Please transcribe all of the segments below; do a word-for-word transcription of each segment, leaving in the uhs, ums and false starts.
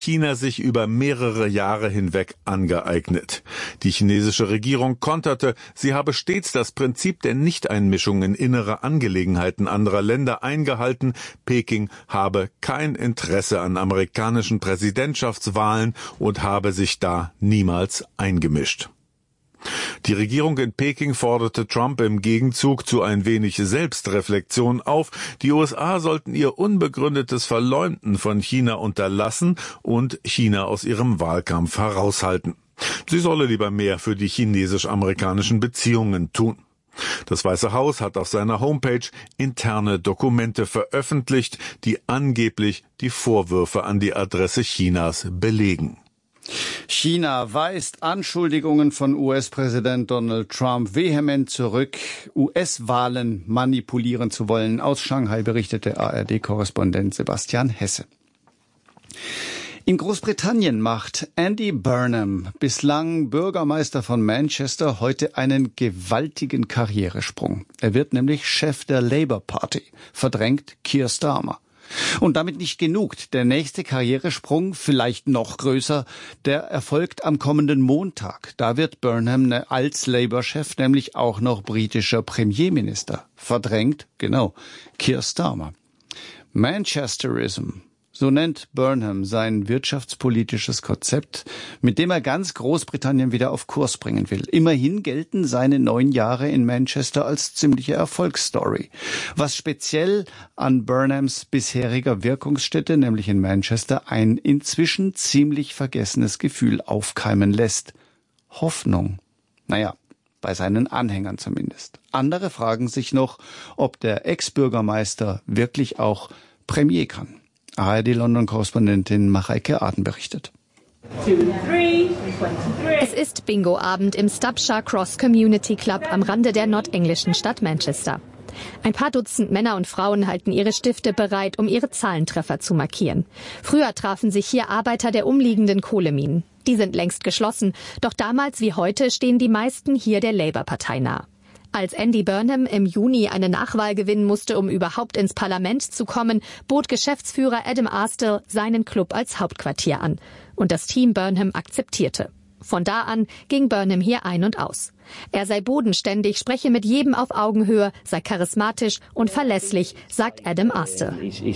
China sich über mehrere Jahre hinweg angeeignet. Die chinesische Regierung konterte, sie habe stets das Prinzip der Nichteinmischung in innere Angelegenheiten anderer Länder eingehalten. Peking habe kein Interesse an amerikanischen Präsidentschaftswahlen und habe sich da niemals eingemischt. Die Regierung in Peking forderte Trump im Gegenzug zu ein wenig Selbstreflexion auf. Die U S A sollten ihr unbegründetes Verleumden von China unterlassen und China aus ihrem Wahlkampf heraushalten. Sie solle lieber mehr für die chinesisch-amerikanischen Beziehungen tun. Das Weiße Haus hat auf seiner Homepage interne Dokumente veröffentlicht, die angeblich die Vorwürfe an die Adresse Chinas belegen. China weist Anschuldigungen von U S-Präsident Donald Trump vehement zurück, U S-Wahlen manipulieren zu wollen. Aus Shanghai berichtete A R D-Korrespondent Sebastian Hesse. In Großbritannien macht Andy Burnham, bislang Bürgermeister von Manchester, heute einen gewaltigen Karrieresprung. Er wird nämlich Chef der Labour Party, verdrängt Keir Starmer. Und damit nicht genug. Der nächste Karrieresprung, vielleicht noch größer, der erfolgt am kommenden Montag. Da wird Burnham als Labour-Chef nämlich auch noch britischer Premierminister. Verdrängt, genau, Keir Starmer. Manchesterism. So nennt Burnham sein wirtschaftspolitisches Konzept, mit dem er ganz Großbritannien wieder auf Kurs bringen will. Immerhin gelten seine neun Jahre in Manchester als ziemliche Erfolgsstory. Was speziell an Burnhams bisheriger Wirkungsstätte, nämlich in Manchester, ein inzwischen ziemlich vergessenes Gefühl aufkeimen lässt. Hoffnung. Naja, bei seinen Anhängern zumindest. Andere fragen sich noch, ob der Ex-Bürgermeister wirklich auch Premier kann. A R D-London-Korrespondentin Mareike Aden berichtet. Es ist Bingo-Abend im Stubshire Cross Community Club am Rande der nordenglischen Stadt Manchester. Ein paar Dutzend Männer und Frauen halten ihre Stifte bereit, um ihre Zahlentreffer zu markieren. Früher trafen sich hier Arbeiter der umliegenden Kohleminen. Die sind längst geschlossen, doch damals wie heute stehen die meisten hier der Labour-Partei nah. Als Andy Burnham im Juni eine Nachwahl gewinnen musste, um überhaupt ins Parlament zu kommen, bot Geschäftsführer Adam Astill seinen Club als Hauptquartier an. Und das Team Burnham akzeptierte. Von da an ging Burnham hier ein und aus. Er sei bodenständig, spreche mit jedem auf Augenhöhe, sei charismatisch und verlässlich, sagt Adam Astill.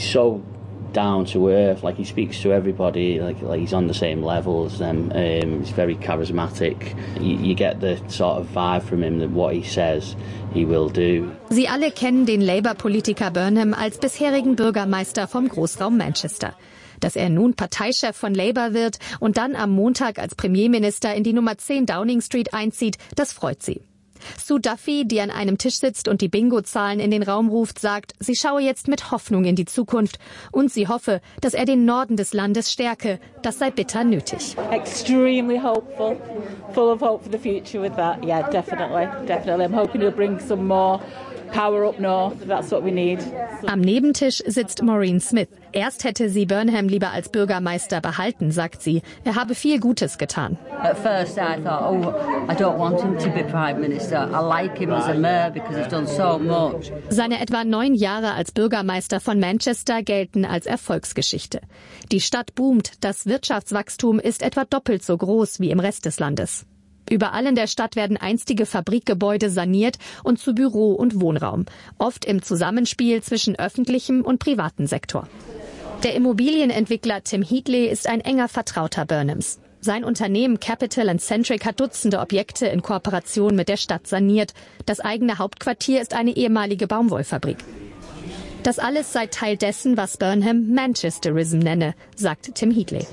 Down to earth, like he speaks to everybody, like, like he's on the same level as them. Um, he's very charismatic. You, you get the sort of vibe from him that what he says, he will do. Sie alle kennen den Labour-Politiker Burnham als bisherigen Bürgermeister vom Großraum Manchester. Dass er nun Parteichef von Labour wird und dann am Montag als Premierminister in die Nummer zehn Downing Street einzieht, das freut sie. Sue Duffy, die an einem Tisch sitzt und die Bingo-Zahlen in den Raum ruft, sagt, sie schaue jetzt mit Hoffnung in die Zukunft und sie hoffe, dass er den Norden des Landes stärke. Das sei bitter nötig. Extremely hopeful, full of hope for the future with that. Yeah, definitely, definitely. I'm hoping he'll bring some more power up north. That's what we need. Am Nebentisch sitzt Maureen Smith. Erst hätte sie Burnham lieber als Bürgermeister behalten, sagt sie. Er habe viel Gutes getan. At first I thought, oh, I don't want him to be Prime Minister. I like him as a mayor because he's done so much. Seine etwa neun Jahre als Bürgermeister von Manchester gelten als Erfolgsgeschichte. Die Stadt boomt, das Wirtschaftswachstum ist etwa doppelt so groß wie im Rest des Landes. Überall in der Stadt werden einstige Fabrikgebäude saniert und zu Büro und Wohnraum, oft im Zusammenspiel zwischen öffentlichem und privatem Sektor. Der Immobilienentwickler Tim Heatley ist ein enger Vertrauter Burnhams. Sein Unternehmen Capital and Centric hat Dutzende Objekte in Kooperation mit der Stadt saniert. Das eigene Hauptquartier ist eine ehemalige Baumwollfabrik. Das alles sei Teil dessen, was Burnham Manchesterism nenne, sagt Tim Heatley.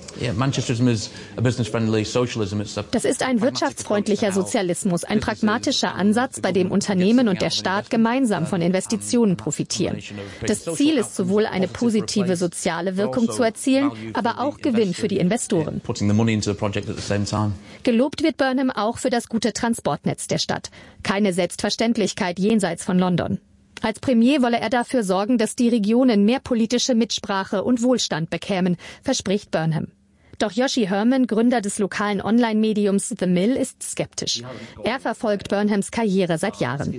Das ist ein wirtschaftsfreundlicher Sozialismus, ein pragmatischer Ansatz, bei dem Unternehmen und der Staat gemeinsam von Investitionen profitieren. Das Ziel ist sowohl eine positive soziale Wirkung zu erzielen, aber auch Gewinn für die Investoren. Gelobt wird Burnham auch für das gute Transportnetz der Stadt. Keine Selbstverständlichkeit jenseits von London. Als Premier wolle er dafür sorgen, dass die Regionen mehr politische Mitsprache und Wohlstand bekämen, verspricht Burnham. Doch Yoshi Herman, Gründer des lokalen Online-Mediums The Mill, ist skeptisch. Er verfolgt Burnhams Karriere seit Jahren.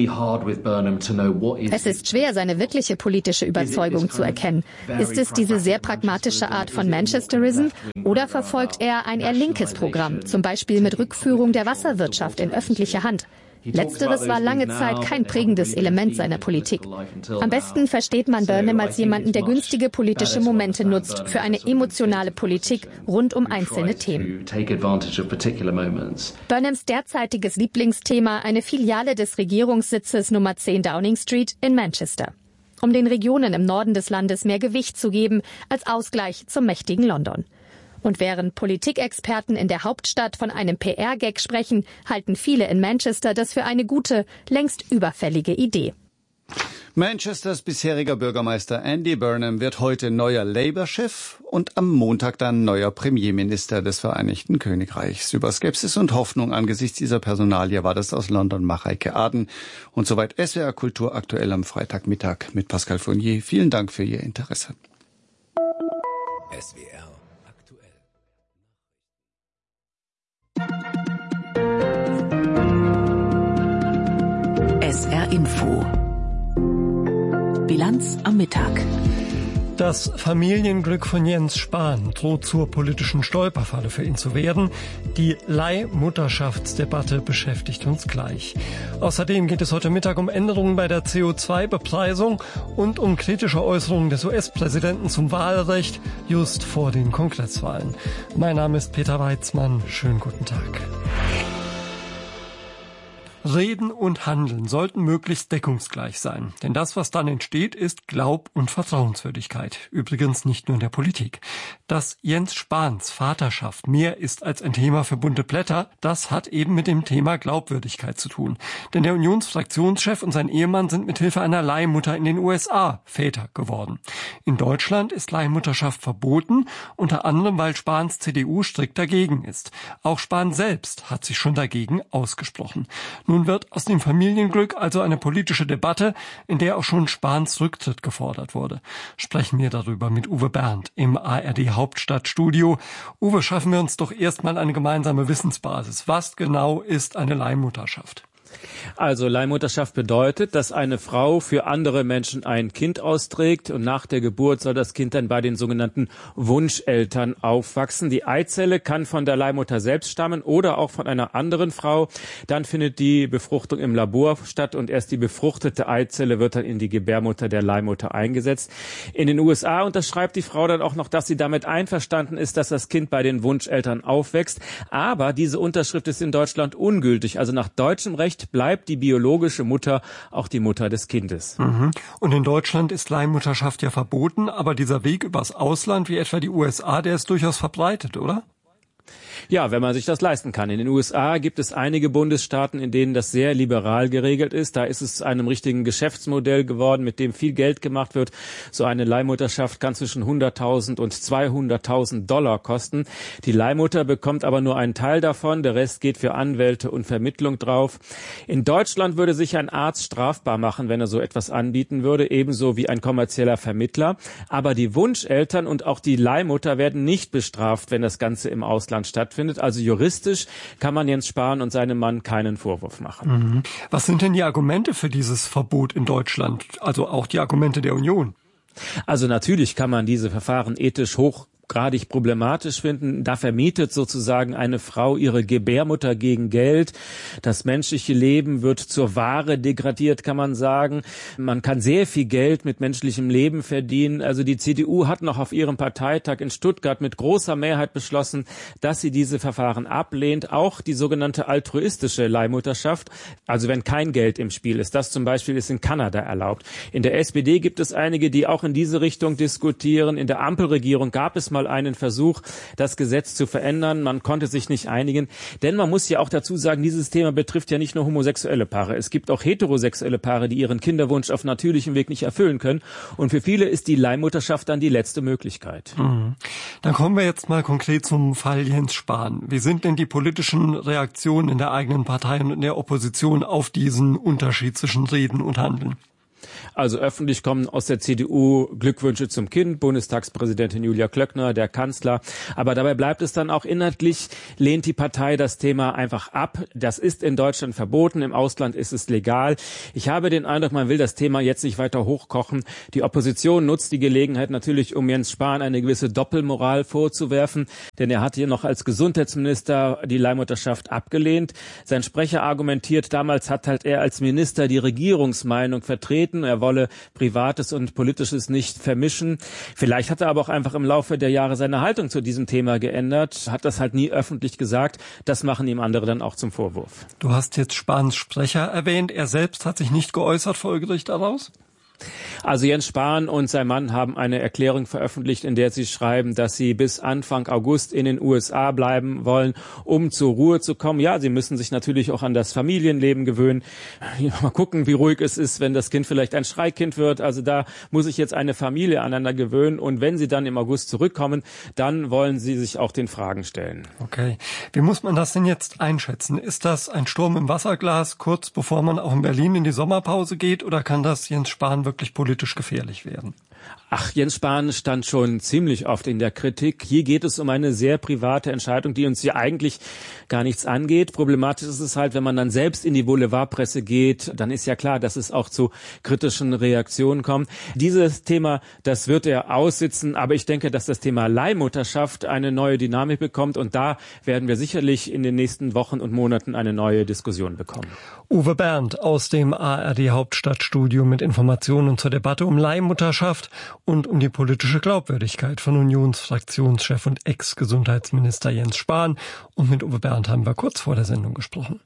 Es ist schwer, seine wirkliche politische Überzeugung zu erkennen. Ist es diese sehr pragmatische Art von Manchesterism oder verfolgt er ein eher linkes Programm, zum Beispiel mit Rückführung der Wasserwirtschaft in öffentliche Hand? Letzteres war lange Zeit kein prägendes Element seiner Politik. Am besten versteht man Burnham als jemanden, der günstige politische Momente nutzt für eine emotionale Politik rund um einzelne Themen. Burnhams derzeitiges Lieblingsthema, eine Filiale des Regierungssitzes Nummer zehn Downing Street in Manchester. Um den Regionen im Norden des Landes mehr Gewicht zu geben als Ausgleich zum mächtigen London. Und während Politikexperten in der Hauptstadt von einem P R-Gag sprechen, halten viele in Manchester das für eine gute, längst überfällige Idee. Manchesters bisheriger Bürgermeister Andy Burnham wird heute neuer Labour-Chef und am Montag dann neuer Premierminister des Vereinigten Königreichs. Über Skepsis und Hoffnung angesichts dieser Personalie war das aus London Mareike Aden. Und soweit S W R Kultur aktuell am Freitagmittag mit Pascal Fournier. Vielen Dank für Ihr Interesse. S W R S R Info. Bilanz am Mittag. Das Familienglück von Jens Spahn droht zur politischen Stolperfalle für ihn zu werden. Die Leihmutterschaftsdebatte beschäftigt uns gleich. Außerdem geht es heute Mittag um Änderungen bei der C O zwei Bepreisung und um kritische Äußerungen des U S-Präsidenten zum Wahlrecht just vor den Kongresswahlen. Mein Name ist Peter Weizmann. Schönen guten Tag. Reden und Handeln sollten möglichst deckungsgleich sein. Denn das, was dann entsteht, ist Glaub- und Vertrauenswürdigkeit. Übrigens nicht nur in der Politik. Dass Jens Spahns Vaterschaft mehr ist als ein Thema für bunte Blätter, das hat eben mit dem Thema Glaubwürdigkeit zu tun. Denn der Unionsfraktionschef und sein Ehemann sind mithilfe einer Leihmutter in den U S A Väter geworden. In Deutschland ist Leihmutterschaft verboten, unter anderem, weil Spahns C D U strikt dagegen ist. Auch Spahn selbst hat sich schon dagegen ausgesprochen. Nun wird aus dem Familienglück also eine politische Debatte, in der auch schon Spahns Rücktritt gefordert wurde. Sprechen wir darüber mit Uwe Berndt im A R D Hauptstadtstudio. Uwe, schaffen wir uns doch erstmal eine gemeinsame Wissensbasis. Was genau ist eine Leihmutterschaft? Also Leihmutterschaft bedeutet, dass eine Frau für andere Menschen ein Kind austrägt und nach der Geburt soll das Kind dann bei den sogenannten Wunscheltern aufwachsen. Die Eizelle kann von der Leihmutter selbst stammen oder auch von einer anderen Frau. Dann findet die Befruchtung im Labor statt und erst die befruchtete Eizelle wird dann in die Gebärmutter der Leihmutter eingesetzt. In den U S A unterschreibt die Frau dann auch noch, dass sie damit einverstanden ist, dass das Kind bei den Wunscheltern aufwächst. Aber diese Unterschrift ist in Deutschland ungültig. Also nach deutschem Recht bleibt die biologische Mutter auch die Mutter des Kindes. Mhm. Und in Deutschland ist Leihmutterschaft ja verboten, aber dieser Weg übers Ausland, wie etwa die U S A, der ist durchaus verbreitet, oder? Ja, wenn man sich das leisten kann. In den U S A gibt es einige Bundesstaaten, in denen das sehr liberal geregelt ist. Da ist es zu einem richtigen Geschäftsmodell geworden, mit dem viel Geld gemacht wird. So eine Leihmutterschaft kann zwischen hunderttausend und zweihunderttausend Dollar kosten. Die Leihmutter bekommt aber nur einen Teil davon. Der Rest geht für Anwälte und Vermittlung drauf. In Deutschland würde sich ein Arzt strafbar machen, wenn er so etwas anbieten würde, ebenso wie ein kommerzieller Vermittler. Aber die Wunscheltern und auch die Leihmutter werden nicht bestraft, wenn das Ganze im Ausland stattfindet. Also juristisch kann man Jens Spahn und seinem Mann keinen Vorwurf machen. Mhm. Was sind denn die Argumente für dieses Verbot in Deutschland? Also auch die Argumente der Union? Also natürlich kann man diese Verfahren ethisch hoch gradig problematisch finden. Da vermietet sozusagen eine Frau ihre Gebärmutter gegen Geld. Das menschliche Leben wird zur Ware degradiert, kann man sagen. Man kann sehr viel Geld mit menschlichem Leben verdienen. Also die C D U hat noch auf ihrem Parteitag in Stuttgart mit großer Mehrheit beschlossen, dass sie diese Verfahren ablehnt. Auch die sogenannte altruistische Leihmutterschaft, also wenn kein Geld im Spiel ist. Das zum Beispiel ist in Kanada erlaubt. In der S P D gibt es einige, die auch in diese Richtung diskutieren. In der Ampelregierung gab es mal einen Versuch, das Gesetz zu verändern. Man konnte sich nicht einigen. Denn man muss ja auch dazu sagen, dieses Thema betrifft ja nicht nur homosexuelle Paare. Es gibt auch heterosexuelle Paare, die ihren Kinderwunsch auf natürlichem Weg nicht erfüllen können. Und für viele ist die Leihmutterschaft dann die letzte Möglichkeit. Mhm. Dann kommen wir jetzt mal konkret zum Fall Jens Spahn. Wie sind denn die politischen Reaktionen in der eigenen Partei und in der Opposition auf diesen Unterschied zwischen Reden und Handeln? Also öffentlich kommen aus der C D U Glückwünsche zum Kind, Bundestagspräsidentin Julia Klöckner, der Kanzler. Aber dabei bleibt es dann auch inhaltlich, lehnt die Partei das Thema einfach ab. Das ist in Deutschland verboten, im Ausland ist es legal. Ich habe den Eindruck, man will das Thema jetzt nicht weiter hochkochen. Die Opposition nutzt die Gelegenheit natürlich, um Jens Spahn eine gewisse Doppelmoral vorzuwerfen, denn er hat hier noch als Gesundheitsminister die Leihmutterschaft abgelehnt. Sein Sprecher argumentiert, damals hat halt er als Minister die Regierungsmeinung vertreten. Er wolle Privates und Politisches nicht vermischen. Vielleicht hat er aber auch einfach im Laufe der Jahre seine Haltung zu diesem Thema geändert, hat das halt nie öffentlich gesagt. Das machen ihm andere dann auch zum Vorwurf. Du hast jetzt Spahns Sprecher erwähnt. Er selbst hat sich nicht geäußert, folgere ich daraus? Also Jens Spahn und sein Mann haben eine Erklärung veröffentlicht, in der sie schreiben, dass sie bis Anfang August in den U S A bleiben wollen, um zur Ruhe zu kommen. Ja, sie müssen sich natürlich auch an das Familienleben gewöhnen. Mal gucken, wie ruhig es ist, wenn das Kind vielleicht ein Schreikind wird. Also da muss sich jetzt eine Familie aneinander gewöhnen. Und wenn sie dann im August zurückkommen, dann wollen sie sich auch den Fragen stellen. Okay. Wie muss man das denn jetzt einschätzen? Ist das ein Sturm im Wasserglas, kurz bevor man auch in Berlin in die Sommerpause geht? Oder kann das Jens Spahn wirklich politisch gefährlich werden? Ach, Jens Spahn stand schon ziemlich oft in der Kritik. Hier geht es um eine sehr private Entscheidung, die uns hier eigentlich gar nichts angeht. Problematisch ist es halt, wenn man dann selbst in die Boulevardpresse geht, dann ist ja klar, dass es auch zu kritischen Reaktionen kommt. Dieses Thema, das wird er aussitzen, aber ich denke, dass das Thema Leihmutterschaft eine neue Dynamik bekommt und da werden wir sicherlich in den nächsten Wochen und Monaten eine neue Diskussion bekommen. Uwe Bernd aus dem A R D Hauptstadtstudio mit Informationen zur Debatte um Leihmutterschaft und um die politische Glaubwürdigkeit von Unionsfraktionschef und Ex-Gesundheitsminister Jens Spahn. Und mit Uwe Bernd haben wir kurz vor der Sendung gesprochen.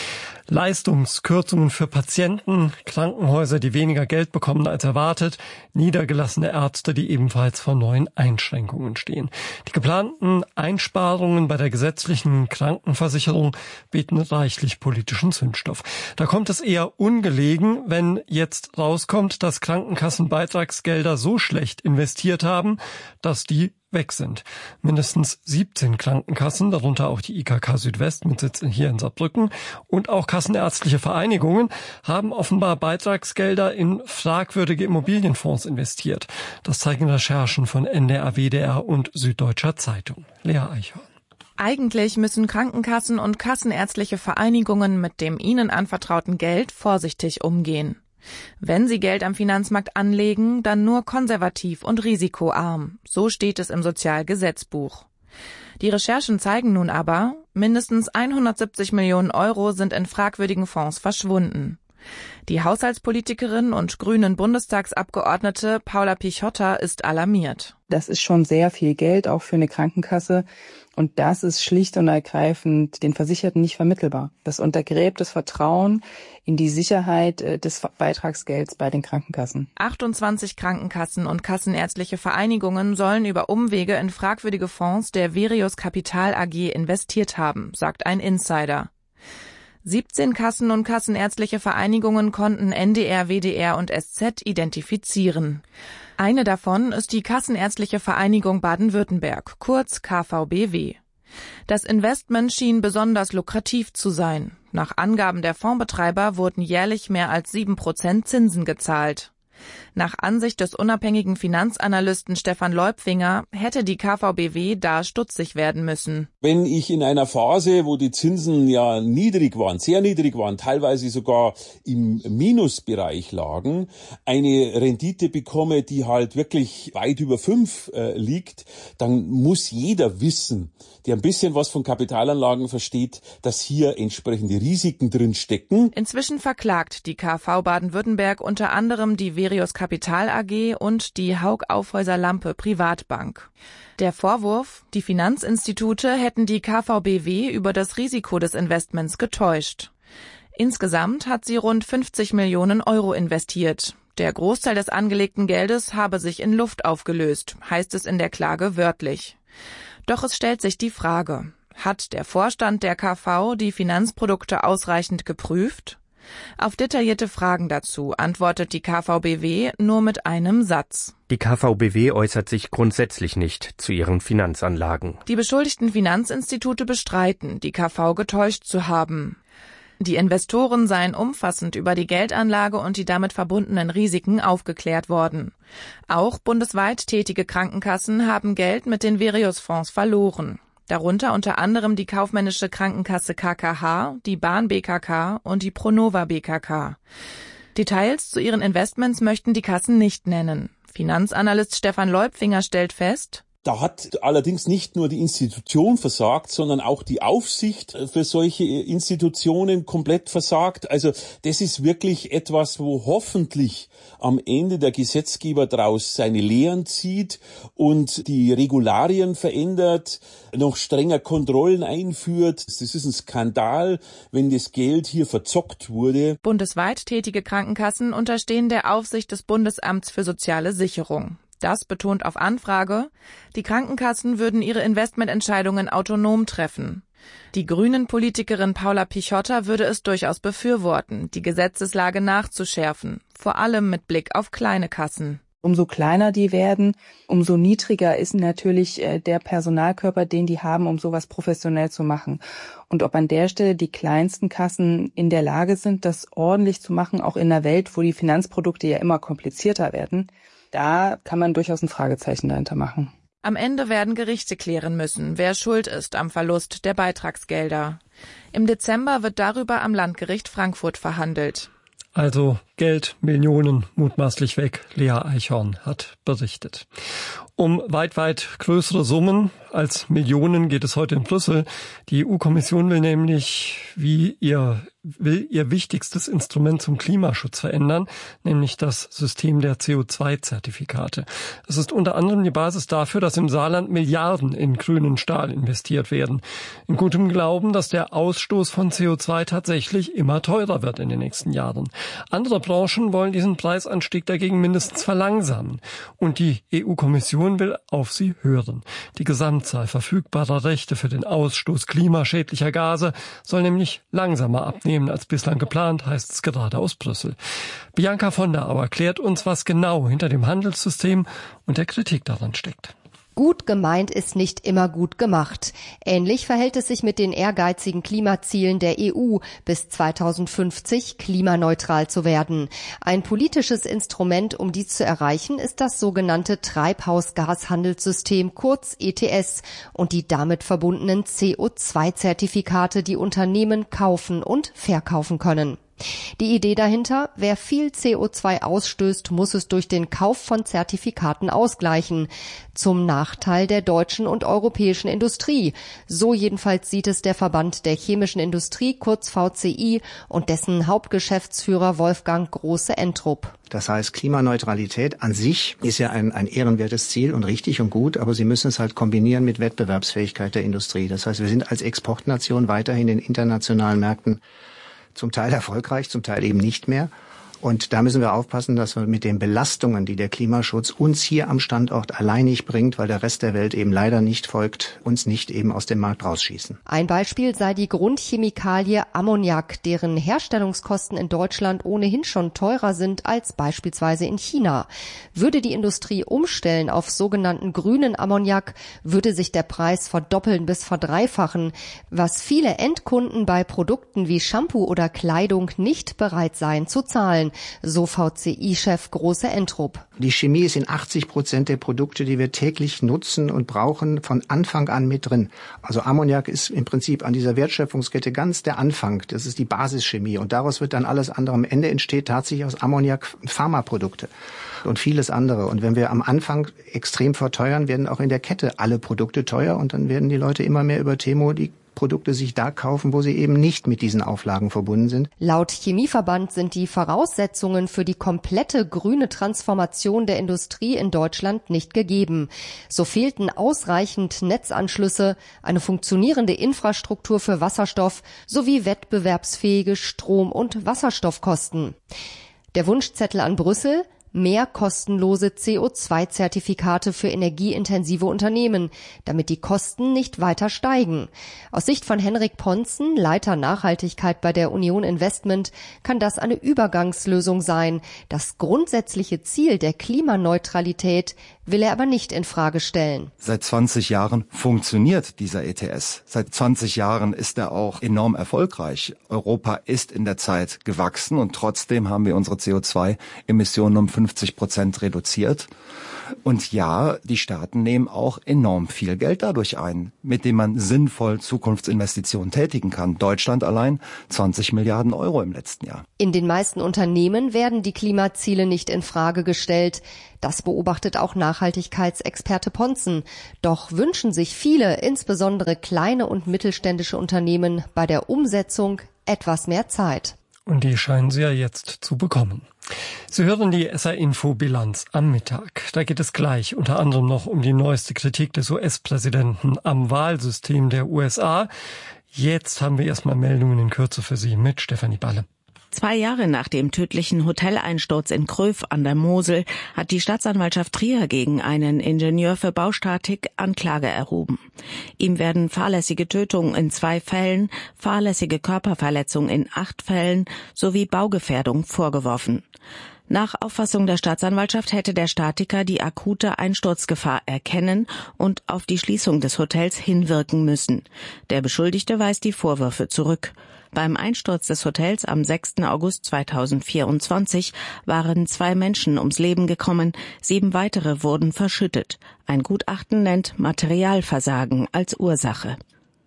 Leistungskürzungen für Patienten, Krankenhäuser, die weniger Geld bekommen als erwartet, niedergelassene Ärzte, die ebenfalls vor neuen Einschränkungen stehen. Die geplanten Einsparungen bei der gesetzlichen Krankenversicherung bieten reichlich politischen Zündstoff. Da kommt es eher ungelegen, wenn jetzt rauskommt, dass Krankenkassenbeitragsgelder so schlecht investiert haben, dass die weg sind. Mindestens siebzehn Krankenkassen, darunter auch die I K K Südwest mit Sitz hier in Saarbrücken und auch kassenärztliche Vereinigungen, haben offenbar Beitragsgelder in fragwürdige Immobilienfonds investiert. Das zeigen Recherchen von N D R, W D R und Süddeutscher Zeitung. Lea Eichhorn. Eigentlich müssen Krankenkassen und kassenärztliche Vereinigungen mit dem ihnen anvertrauten Geld vorsichtig umgehen. Wenn sie Geld am Finanzmarkt anlegen, dann nur konservativ und risikoarm. So steht es im Sozialgesetzbuch. Die Recherchen zeigen nun aber, mindestens hundertsiebzig Millionen Euro sind in fragwürdigen Fonds verschwunden. Die Haushaltspolitikerin und grünen Bundestagsabgeordnete Paula Pichotta ist alarmiert. Das ist schon sehr viel Geld, auch für eine Krankenkasse. Und das ist schlicht und ergreifend den Versicherten nicht vermittelbar. Das untergräbt das Vertrauen in die Sicherheit des Beitragsgelds bei den Krankenkassen. achtundzwanzig Krankenkassen und kassenärztliche Vereinigungen sollen über Umwege in fragwürdige Fonds der Verius Capital A G investiert haben, sagt ein Insider. siebzehn Kassen und kassenärztliche Vereinigungen konnten N D R, W D R und S Z identifizieren. Eine davon ist die Kassenärztliche Vereinigung Baden-Württemberg, kurz K V B W. Das Investment schien besonders lukrativ zu sein. Nach Angaben der Fondsbetreiber wurden jährlich mehr als sieben Prozent Zinsen gezahlt. Nach Ansicht des unabhängigen Finanzanalysten Stefan Leupfinger hätte die K V B W da stutzig werden müssen. Wenn ich in einer Phase, wo die Zinsen ja niedrig waren, sehr niedrig waren, teilweise sogar im Minusbereich lagen, eine Rendite bekomme, die halt wirklich weit über fünf äh, liegt, dann muss jeder wissen, der ein bisschen was von Kapitalanlagen versteht, dass hier entsprechende Risiken drin stecken. Inzwischen verklagt die K V Baden-Württemberg unter anderem die Verius Capital A G und die Haug Aufhäuser Lampe Privatbank. Der Vorwurf, die Finanzinstitute hätten die K V B W über das Risiko des Investments getäuscht. Insgesamt hat sie rund fünfzig Millionen Euro investiert. Der Großteil des angelegten Geldes habe sich in Luft aufgelöst, heißt es in der Klage wörtlich. Doch es stellt sich die Frage, hat der Vorstand der K V die Finanzprodukte ausreichend geprüft? Auf detaillierte Fragen dazu antwortet die K V B W nur mit einem Satz. Die K V B W äußert sich grundsätzlich nicht zu ihren Finanzanlagen. Die beschuldigten Finanzinstitute bestreiten, die K V getäuscht zu haben. Die Investoren seien umfassend über die Geldanlage und die damit verbundenen Risiken aufgeklärt worden. Auch bundesweit tätige Krankenkassen haben Geld mit den Virios-Fonds verloren. Darunter unter anderem die kaufmännische Krankenkasse K K H, die Bahn B K K und die Pronova B K K. Details zu ihren Investments möchten die Kassen nicht nennen. Finanzanalyst Stefan Leupfinger stellt fest: Da hat allerdings nicht nur die Institution versagt, sondern auch die Aufsicht für solche Institutionen komplett versagt. Also das ist wirklich etwas, wo hoffentlich am Ende der Gesetzgeber daraus seine Lehren zieht und die Regularien verändert, noch strenger Kontrollen einführt. Das ist ein Skandal, wenn das Geld hier verzockt wurde. Bundesweit tätige Krankenkassen unterstehen der Aufsicht des Bundesamts für soziale Sicherung. Das betont auf Anfrage, die Krankenkassen würden ihre Investmententscheidungen autonom treffen. Die Grünen-Politikerin Paula Pichotta würde es durchaus befürworten, die Gesetzeslage nachzuschärfen, vor allem mit Blick auf kleine Kassen. Umso kleiner die werden, umso niedriger ist natürlich der Personalkörper, den die haben, um sowas professionell zu machen. Und ob an der Stelle die kleinsten Kassen in der Lage sind, das ordentlich zu machen, auch in einer Welt, wo die Finanzprodukte ja immer komplizierter werden, da kann man durchaus ein Fragezeichen dahinter machen. Am Ende werden Gerichte klären müssen, wer schuld ist am Verlust der Beitragsgelder. Im Dezember wird darüber am Landgericht Frankfurt verhandelt. Also Geld, Millionen mutmaßlich weg, Lea Eichhorn hat berichtet. Um weit, weit größere Summen als Millionen geht es heute in Brüssel. Die E U-Kommission will nämlich wie ihr will ihr wichtigstes Instrument zum Klimaschutz verändern, nämlich das System der C O zwei Zertifikate. Es ist unter anderem die Basis dafür, dass im Saarland Milliarden in grünen Stahl investiert werden. In gutem Glauben, dass der Ausstoß von C O zwei tatsächlich immer teurer wird in den nächsten Jahren. Andere Branchen wollen diesen Preisanstieg dagegen mindestens verlangsamen. Und die E U-Kommission will auf sie hören. Die Gesamtzahl verfügbarer Rechte für den Ausstoß klimaschädlicher Gase soll nämlich langsamer abnehmen als bislang geplant, heißt es gerade aus Brüssel. Bianca von der Auer klärt uns, was genau hinter dem Handelssystem und der Kritik daran steckt. Gut gemeint ist nicht immer gut gemacht. Ähnlich verhält es sich mit den ehrgeizigen Klimazielen der E U, bis zweitausendfünfzig klimaneutral zu werden. Ein politisches Instrument, um dies zu erreichen, ist das sogenannte Treibhausgashandelssystem, kurz E T S, und die damit verbundenen C O zwei Zertifikate, die Unternehmen kaufen und verkaufen können. Die Idee dahinter: Wer viel C O zwei ausstößt, muss es durch den Kauf von Zertifikaten ausgleichen. Zum Nachteil der deutschen und europäischen Industrie. So jedenfalls sieht es der Verband der chemischen Industrie, kurz V C I, und dessen Hauptgeschäftsführer Wolfgang Große-Entrup. Das heißt, Klimaneutralität an sich ist ja ein, ein ehrenwertes Ziel und richtig und gut, aber Sie müssen es halt kombinieren mit Wettbewerbsfähigkeit der Industrie. Das heißt, wir sind als Exportnation weiterhin in internationalen Märkten zum Teil erfolgreich, zum Teil eben nicht mehr. Und da müssen wir aufpassen, dass wir mit den Belastungen, die der Klimaschutz uns hier am Standort alleinig bringt, weil der Rest der Welt eben leider nicht folgt, uns nicht eben aus dem Markt rausschießen. Ein Beispiel sei die Grundchemikalie Ammoniak, deren Herstellungskosten in Deutschland ohnehin schon teurer sind als beispielsweise in China. Würde die Industrie umstellen auf sogenannten grünen Ammoniak, würde sich der Preis verdoppeln bis verdreifachen, was viele Endkunden bei Produkten wie Shampoo oder Kleidung nicht bereit seien zu zahlen. So V C I-Chef Große-Entrup. Die Chemie ist in achtzig Prozent der Produkte, die wir täglich nutzen und brauchen, von Anfang an mit drin. Also Ammoniak ist im Prinzip an dieser Wertschöpfungskette ganz der Anfang. Das ist die Basischemie. Und daraus wird dann alles andere. Am Ende entsteht tatsächlich aus Ammoniak Pharmaprodukte und vieles andere. Und wenn wir am Anfang extrem verteuern, werden auch in der Kette alle Produkte teuer. Und dann werden die Leute immer mehr über Temo die Produkte sich da kaufen, wo sie eben nicht mit diesen Auflagen verbunden sind. Laut Chemieverband sind die Voraussetzungen für die komplette grüne Transformation der Industrie in Deutschland nicht gegeben. So fehlten ausreichend Netzanschlüsse, eine funktionierende Infrastruktur für Wasserstoff sowie wettbewerbsfähige Strom- und Wasserstoffkosten. Der Wunschzettel an Brüssel: mehr kostenlose C O zwei Zertifikate für energieintensive Unternehmen, damit die Kosten nicht weiter steigen. Aus Sicht von Henrik Ponzen, Leiter Nachhaltigkeit bei der Union Investment, kann das eine Übergangslösung sein. Das grundsätzliche Ziel der Klimaneutralität will er aber nicht in Frage stellen. Seit zwanzig Jahren funktioniert dieser E T S. Seit zwanzig Jahren ist er auch enorm erfolgreich. Europa ist in der Zeit gewachsen und trotzdem haben wir unsere C O zwei Emissionen um fünfzig Prozent reduziert. Und ja, die Staaten nehmen auch enorm viel Geld dadurch ein, mit dem man sinnvoll Zukunftsinvestitionen tätigen kann. Deutschland allein zwanzig Milliarden Euro im letzten Jahr. In den meisten Unternehmen werden die Klimaziele nicht in Frage gestellt. Das beobachtet auch Nachhaltigkeitsexperte Ponzen. Doch wünschen sich viele, insbesondere kleine und mittelständische Unternehmen, bei der Umsetzung etwas mehr Zeit. Und die scheinen sie ja jetzt zu bekommen. Sie hören die S R-Info-Bilanz am Mittag. Da geht es gleich unter anderem noch um die neueste Kritik des U S-Präsidenten am Wahlsystem der U S A. Jetzt haben wir erstmal Meldungen in Kürze für Sie mit Stefanie Balle. Zwei Jahre nach dem tödlichen Hoteleinsturz in Kröv an der Mosel hat die Staatsanwaltschaft Trier gegen einen Ingenieur für Baustatik Anklage erhoben. Ihm werden fahrlässige Tötung in zwei Fällen, fahrlässige Körperverletzung in acht Fällen sowie Baugefährdung vorgeworfen. Nach Auffassung der Staatsanwaltschaft hätte der Statiker die akute Einsturzgefahr erkennen und auf die Schließung des Hotels hinwirken müssen. Der Beschuldigte weist die Vorwürfe zurück. Beim Einsturz des Hotels am sechsten August zweitausendvierundzwanzig waren zwei Menschen ums Leben gekommen, sieben weitere wurden verschüttet. Ein Gutachten nennt Materialversagen als Ursache.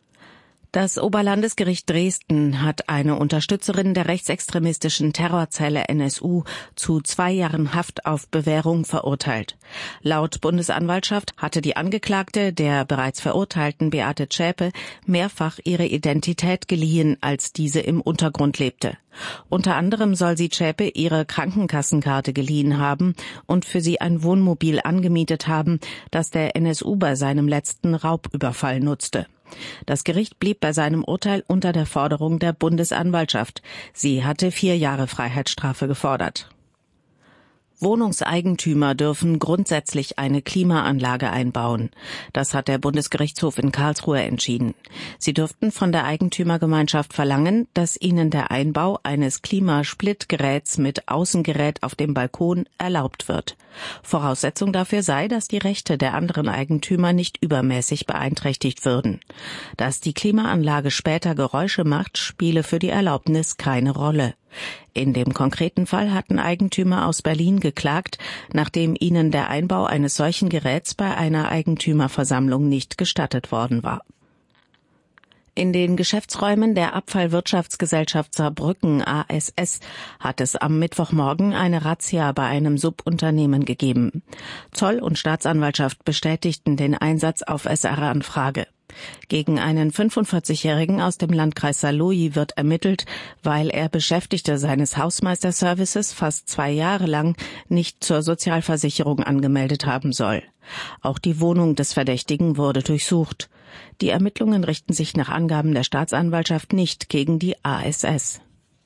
Das Oberlandesgericht Dresden hat eine Unterstützerin der rechtsextremistischen Terrorzelle N S U zu zwei Jahren Haft auf Bewährung verurteilt. Laut Bundesanwaltschaft hatte die Angeklagte der bereits verurteilten Beate Zschäpe mehrfach ihre Identität geliehen, als diese im Untergrund lebte. Unter anderem soll sie Zschäpe ihre Krankenkassenkarte geliehen haben und für sie ein Wohnmobil angemietet haben, das der N S U bei seinem letzten Raubüberfall nutzte. Das Gericht blieb bei seinem Urteil unter der Forderung der Bundesanwaltschaft. Sie hatte vier Jahre Freiheitsstrafe gefordert. Wohnungseigentümer dürfen grundsätzlich eine Klimaanlage einbauen. Das hat der Bundesgerichtshof in Karlsruhe entschieden. Sie dürften von der Eigentümergemeinschaft verlangen, dass ihnen der Einbau eines Klimasplittgeräts mit Außengerät auf dem Balkon erlaubt wird. Voraussetzung dafür sei, dass die Rechte der anderen Eigentümer nicht übermäßig beeinträchtigt würden. Dass die Klimaanlage später Geräusche macht, spiele für die Erlaubnis keine Rolle. In dem konkreten Fall hatten Eigentümer aus Berlin geklagt, nachdem ihnen der Einbau eines solchen Geräts bei einer Eigentümerversammlung nicht gestattet worden war. In den Geschäftsräumen der Abfallwirtschaftsgesellschaft Saarbrücken A S S hat es am Mittwochmorgen eine Razzia bei einem Subunternehmen gegeben. Zoll und Staatsanwaltschaft bestätigten den Einsatz auf S R-Anfrage. Gegen einen fünfundvierzigjährigen aus dem Landkreis Saarlouis wird ermittelt, weil er Beschäftigte seines Hausmeisterservices fast zwei Jahre lang nicht zur Sozialversicherung angemeldet haben soll. Auch die Wohnung des Verdächtigen wurde durchsucht. Die Ermittlungen richten sich nach Angaben der Staatsanwaltschaft nicht gegen die A S S.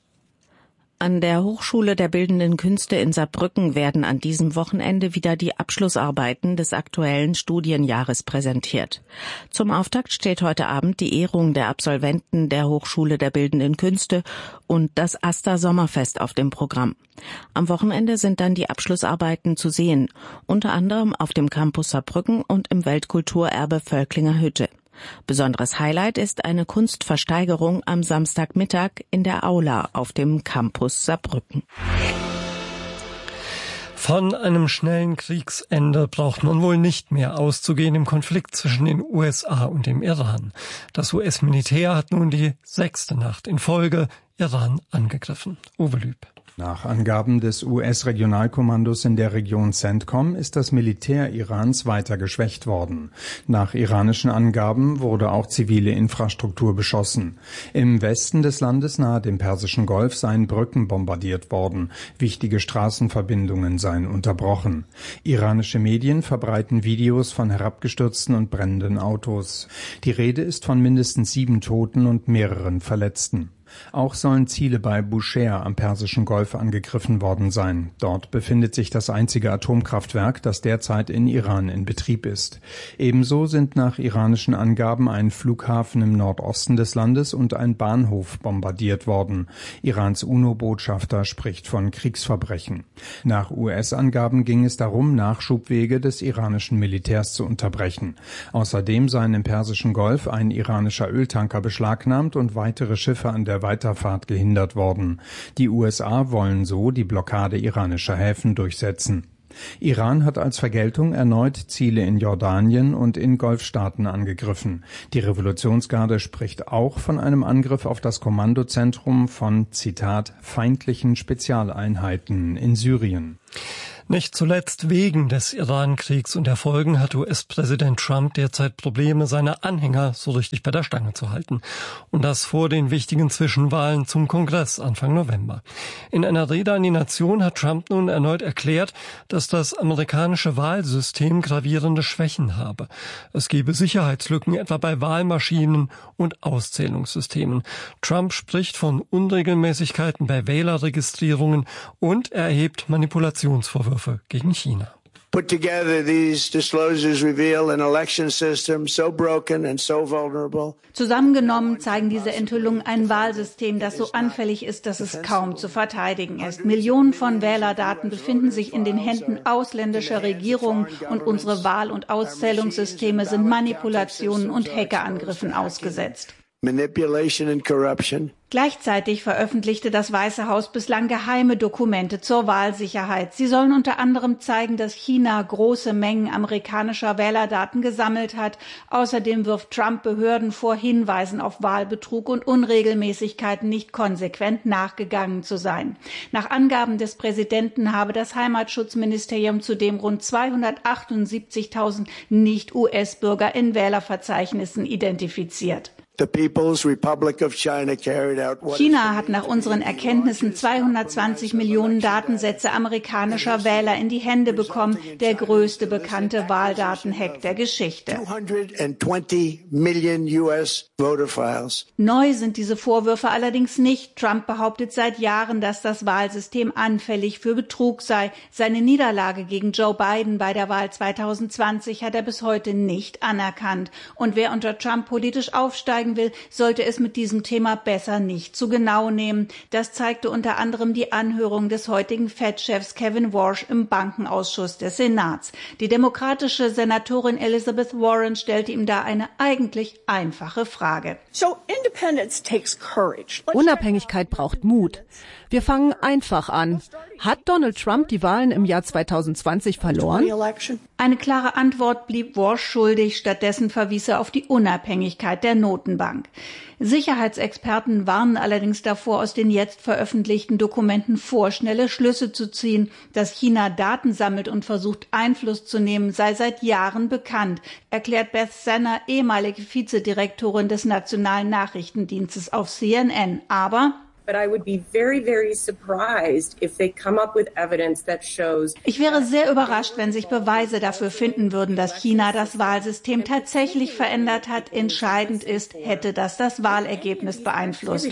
An der Hochschule der Bildenden Künste in Saarbrücken werden an diesem Wochenende wieder die Abschlussarbeiten des aktuellen Studienjahres präsentiert. Zum Auftakt steht heute Abend die Ehrung der Absolventen der Hochschule der Bildenden Künste und das AStA Sommerfest auf dem Programm. Am Wochenende sind dann die Abschlussarbeiten zu sehen, unter anderem auf dem Campus Saarbrücken und im Weltkulturerbe Völklinger Hütte. Besonderes Highlight ist eine Kunstversteigerung am Samstagmittag in der Aula auf dem Campus Saarbrücken. Von einem schnellen Kriegsende braucht man wohl nicht mehr auszugehen im Konflikt zwischen den U S A und dem Iran. Das U S-Militär hat nun die sechste Nacht in Folge Iran angegriffen. Uwe Lüb. Nach Angaben des U S-Regionalkommandos in der Region CENTCOM ist das Militär Irans weiter geschwächt worden. Nach iranischen Angaben wurde auch zivile Infrastruktur beschossen. Im Westen des Landes nahe dem Persischen Golf seien Brücken bombardiert worden. Wichtige Straßenverbindungen seien unterbrochen. Iranische Medien verbreiten Videos von herabgestürzten und brennenden Autos. Die Rede ist von mindestens sieben Toten und mehreren Verletzten. Auch sollen Ziele bei Bushehr am Persischen Golf angegriffen worden sein. Dort befindet sich das einzige Atomkraftwerk, das derzeit in Iran in Betrieb ist. Ebenso sind nach iranischen Angaben ein Flughafen im Nordosten des Landes und ein Bahnhof bombardiert worden. Irans UNO-Botschafter spricht von Kriegsverbrechen. Nach U S-Angaben ging es darum, Nachschubwege des iranischen Militärs zu unterbrechen. Außerdem seien im Persischen Golf ein iranischer Öltanker beschlagnahmt und weitere Schiffe an der Weiterfahrt gehindert worden. Die U S A wollen so die Blockade iranischer Häfen durchsetzen. Iran hat als Vergeltung erneut Ziele in Jordanien und in Golfstaaten angegriffen. Die Revolutionsgarde spricht auch von einem Angriff auf das Kommandozentrum von, Zitat, feindlichen Spezialeinheiten in Syrien. Nicht zuletzt wegen des Iran-Kriegs und der Folgen hat U S-Präsident Trump derzeit Probleme, seine Anhänger so richtig bei der Stange zu halten. Und das vor den wichtigen Zwischenwahlen zum Kongress Anfang November. In einer Rede an die Nation hat Trump nun erneut erklärt, dass das amerikanische Wahlsystem gravierende Schwächen habe. Es gebe Sicherheitslücken etwa bei Wahlmaschinen und Auszählungssystemen. Trump spricht von Unregelmäßigkeiten bei Wählerregistrierungen und er erhebt Manipulationsvorwürfe gegen China. Put together, these disclosures reveal an election system so broken and so vulnerable. Zusammengenommen zeigen diese Enthüllungen ein Wahlsystem, das so anfällig ist, dass es kaum zu verteidigen ist. Millionen von Wählerdaten befinden sich in den Händen ausländischer Regierungen und unsere Wahl- und Auszählungssysteme sind Manipulationen und Hackerangriffen ausgesetzt. Manipulation and corruption. Gleichzeitig veröffentlichte das Weiße Haus bislang geheime Dokumente zur Wahlsicherheit. Sie sollen unter anderem zeigen, dass China große Mengen amerikanischer Wählerdaten gesammelt hat. Außerdem wirft Trump Behörden vor, Hinweisen auf Wahlbetrug und Unregelmäßigkeiten nicht konsequent nachgegangen zu sein. Nach Angaben des Präsidenten habe das Heimatschutzministerium zudem rund zweihundertachtundsiebzigtausend Nicht-U S-Bürger in Wählerverzeichnissen identifiziert. China hat nach unseren Erkenntnissen zweihundertzwanzig Millionen Datensätze amerikanischer Wähler in die Hände bekommen, der größte bekannte Wahldatenhack der Geschichte. Neu sind diese Vorwürfe allerdings nicht. Trump behauptet seit Jahren, dass das Wahlsystem anfällig für Betrug sei. Seine Niederlage gegen Joe Biden bei der Wahl zweitausendzwanzig hat er bis heute nicht anerkannt. Und wer unter Trump politisch aufsteigt, will, sollte es mit diesem Thema besser nicht zu genau nehmen. Das zeigte unter anderem die Anhörung des heutigen Fed-Chefs Kevin Warsh im Bankenausschuss des Senats. Die demokratische Senatorin Elizabeth Warren stellte ihm da eine eigentlich einfache Frage. Unabhängigkeit braucht Mut. Wir fangen einfach an. Hat Donald Trump die Wahlen im Jahr zweitausendzwanzig verloren? Eine klare Antwort blieb Warsh schuldig. Stattdessen verwies er auf die Unabhängigkeit der Notenbank. Sicherheitsexperten warnen allerdings davor, aus den jetzt veröffentlichten Dokumenten vorschnelle Schlüsse zu ziehen. Dass China Daten sammelt und versucht, Einfluss zu nehmen, sei seit Jahren bekannt, erklärt Beth Sanner, ehemalige Vizedirektorin des Nationalen Nachrichtendienstes auf C N N. Aber But I would be very, very surprised if they come up with evidence that shows. Ich wäre sehr überrascht, wenn sich Beweise dafür finden würden, dass China das Wahlsystem tatsächlich verändert hat. Entscheidend ist, hätte das das Wahlergebnis beeinflusst.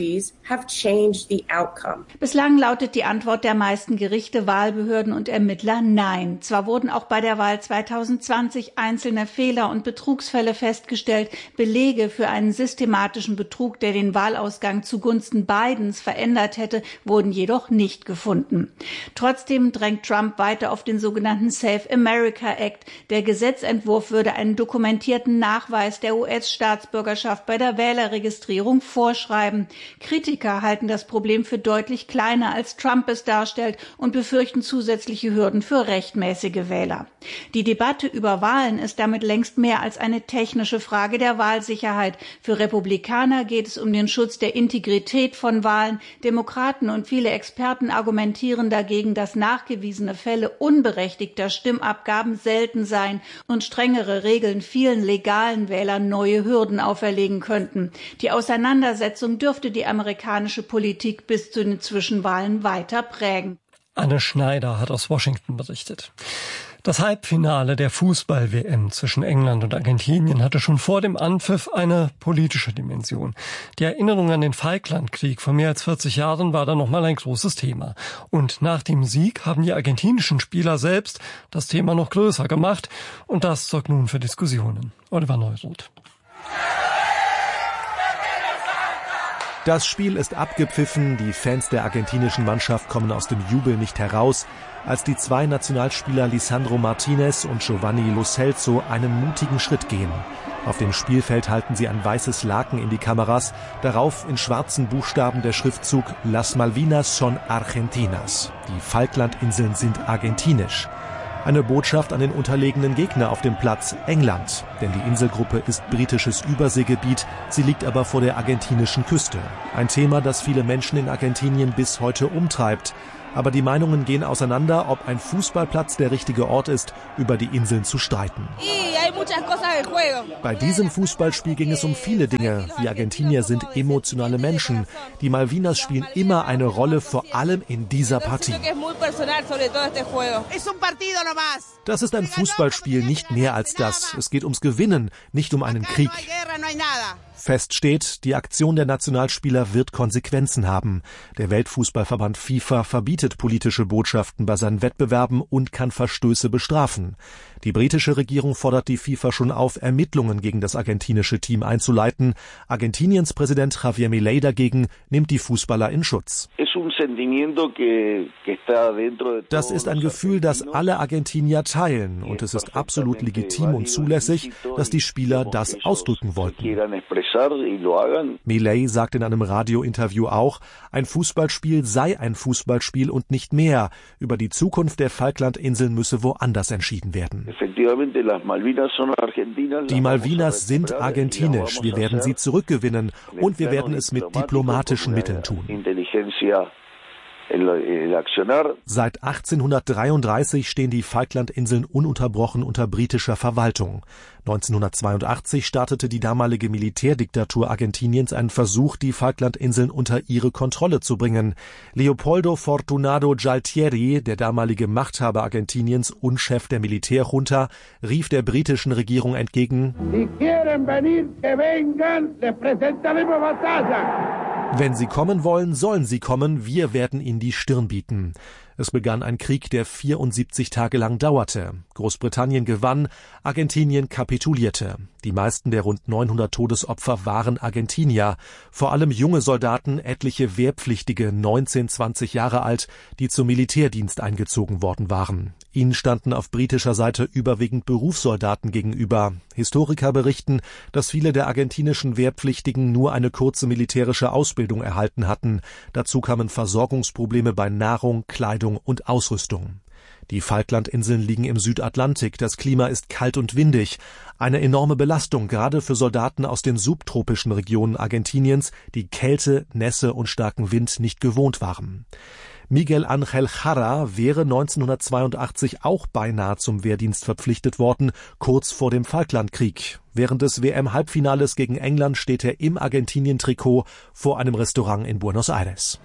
Bislang lautet die Antwort der meisten Gerichte, Wahlbehörden und Ermittler nein. Zwar wurden auch bei der Wahl zweitausendzwanzig einzelne Fehler und Betrugsfälle festgestellt, Belege für einen systematischen Betrug, der den Wahlausgang zugunsten Bidens verändert hätte, wurden jedoch nicht gefunden. Trotzdem drängt Trump weiter auf den sogenannten Save America Act. Der Gesetzentwurf würde einen dokumentierten Nachweis der U S-Staatsbürgerschaft bei der Wählerregistrierung vorschreiben. Kritiker halten das Problem für deutlich kleiner, als Trump es darstellt, und befürchten zusätzliche Hürden für rechtmäßige Wähler. Die Debatte über Wahlen ist damit längst mehr als eine technische Frage der Wahlsicherheit. Für Republikaner geht es um den Schutz der Integrität von Wahlen. Demokraten und viele Experten argumentieren dagegen, dass nachgewiesene Fälle unberechtigter Stimmabgaben selten seien und strengere Regeln vielen legalen Wählern neue Hürden auferlegen könnten. Die Auseinandersetzung dürfte die amerikanische Politik bis zu den Zwischenwahlen weiter prägen. Anne Schneider hat aus Washington berichtet. Das Halbfinale der Fußball-W M zwischen England und Argentinien hatte schon vor dem Anpfiff eine politische Dimension. Die Erinnerung an den Falklandkrieg vor mehr als vierzig Jahren war da nochmal ein großes Thema. Und nach dem Sieg haben die argentinischen Spieler selbst das Thema noch größer gemacht. Und das sorgt nun für Diskussionen. Oliver Neuroth. Das Spiel ist abgepfiffen, die Fans der argentinischen Mannschaft kommen aus dem Jubel nicht heraus, als die zwei Nationalspieler Lisandro Martinez und Giovanni Lo Celso einen mutigen Schritt gehen. Auf dem Spielfeld halten sie ein weißes Laken in die Kameras, darauf in schwarzen Buchstaben der Schriftzug Las Malvinas son Argentinas. Die Falklandinseln sind argentinisch. Eine Botschaft an den unterlegenen Gegner auf dem Platz, England. Denn die Inselgruppe ist britisches Überseegebiet, sie liegt aber vor der argentinischen Küste. Ein Thema, das viele Menschen in Argentinien bis heute umtreibt. Aber die Meinungen gehen auseinander, ob ein Fußballplatz der richtige Ort ist, über die Inseln zu streiten. Bei diesem Fußballspiel ging es um viele Dinge. Wir Argentinier sind emotionale Menschen. Die Malvinas spielen immer eine Rolle, vor allem in dieser Partie. Das ist ein Fußballspiel, nicht mehr als das. Es geht ums Gewinnen, nicht um einen Krieg. Fest steht, die Aktion der Nationalspieler wird Konsequenzen haben. Der Weltfußballverband FIFA verbietet politische Botschaften bei seinen Wettbewerben und kann Verstöße bestrafen. Die britische Regierung fordert die FIFA schon auf, Ermittlungen gegen das argentinische Team einzuleiten. Argentiniens Präsident Javier Milei dagegen nimmt die Fußballer in Schutz. Das ist ein Gefühl, das alle Argentinier teilen, und es ist absolut legitim und zulässig, dass die Spieler das ausdrücken wollten. Milei sagt in einem Radiointerview auch, ein Fußballspiel sei ein Fußballspiel und nicht mehr. Über die Zukunft der Falklandinseln müsse woanders entschieden werden. Die Malvinas sind argentinisch. Wir werden sie zurückgewinnen und wir werden es mit diplomatischen Mitteln tun. Seit achtzehnhundertdreiunddreißig stehen die Falklandinseln ununterbrochen unter britischer Verwaltung. neunzehnhundertzweiundachtzig startete die damalige Militärdiktatur Argentiniens einen Versuch, die Falklandinseln unter ihre Kontrolle zu bringen. Leopoldo Fortunado Gualtieri, der damalige Machthaber Argentiniens und Chef der Militärjunta, rief der britischen Regierung entgegen: Wenn sie kommen wollen, sollen sie kommen, wir werden ihnen die Stirn bieten. Es begann ein Krieg, der vierundsiebzig Tage lang dauerte. Großbritannien gewann, Argentinien kapitulierte. Die meisten der rund neunhundert Todesopfer waren Argentinier, vor allem junge Soldaten, etliche Wehrpflichtige, neunzehn, zwanzig Jahre alt, die zum Militärdienst eingezogen worden waren. Ihnen standen auf britischer Seite überwiegend Berufssoldaten gegenüber. Historiker berichten, dass viele der argentinischen Wehrpflichtigen nur eine kurze militärische Ausbildung erhalten hatten. Dazu kamen Versorgungsprobleme bei Nahrung, Kleidung und Ausrüstung. Die Falklandinseln liegen im Südatlantik, das Klima ist kalt und windig. Eine enorme Belastung, gerade für Soldaten aus den subtropischen Regionen Argentiniens, die Kälte, Nässe und starken Wind nicht gewohnt waren. Miguel Ángel Jara wäre neunzehnhundertzweiundachtzig auch beinahe zum Wehrdienst verpflichtet worden, kurz vor dem Falklandkrieg. Während des W M-Halbfinales gegen England steht er im Argentinien-Trikot vor einem Restaurant in Buenos Aires.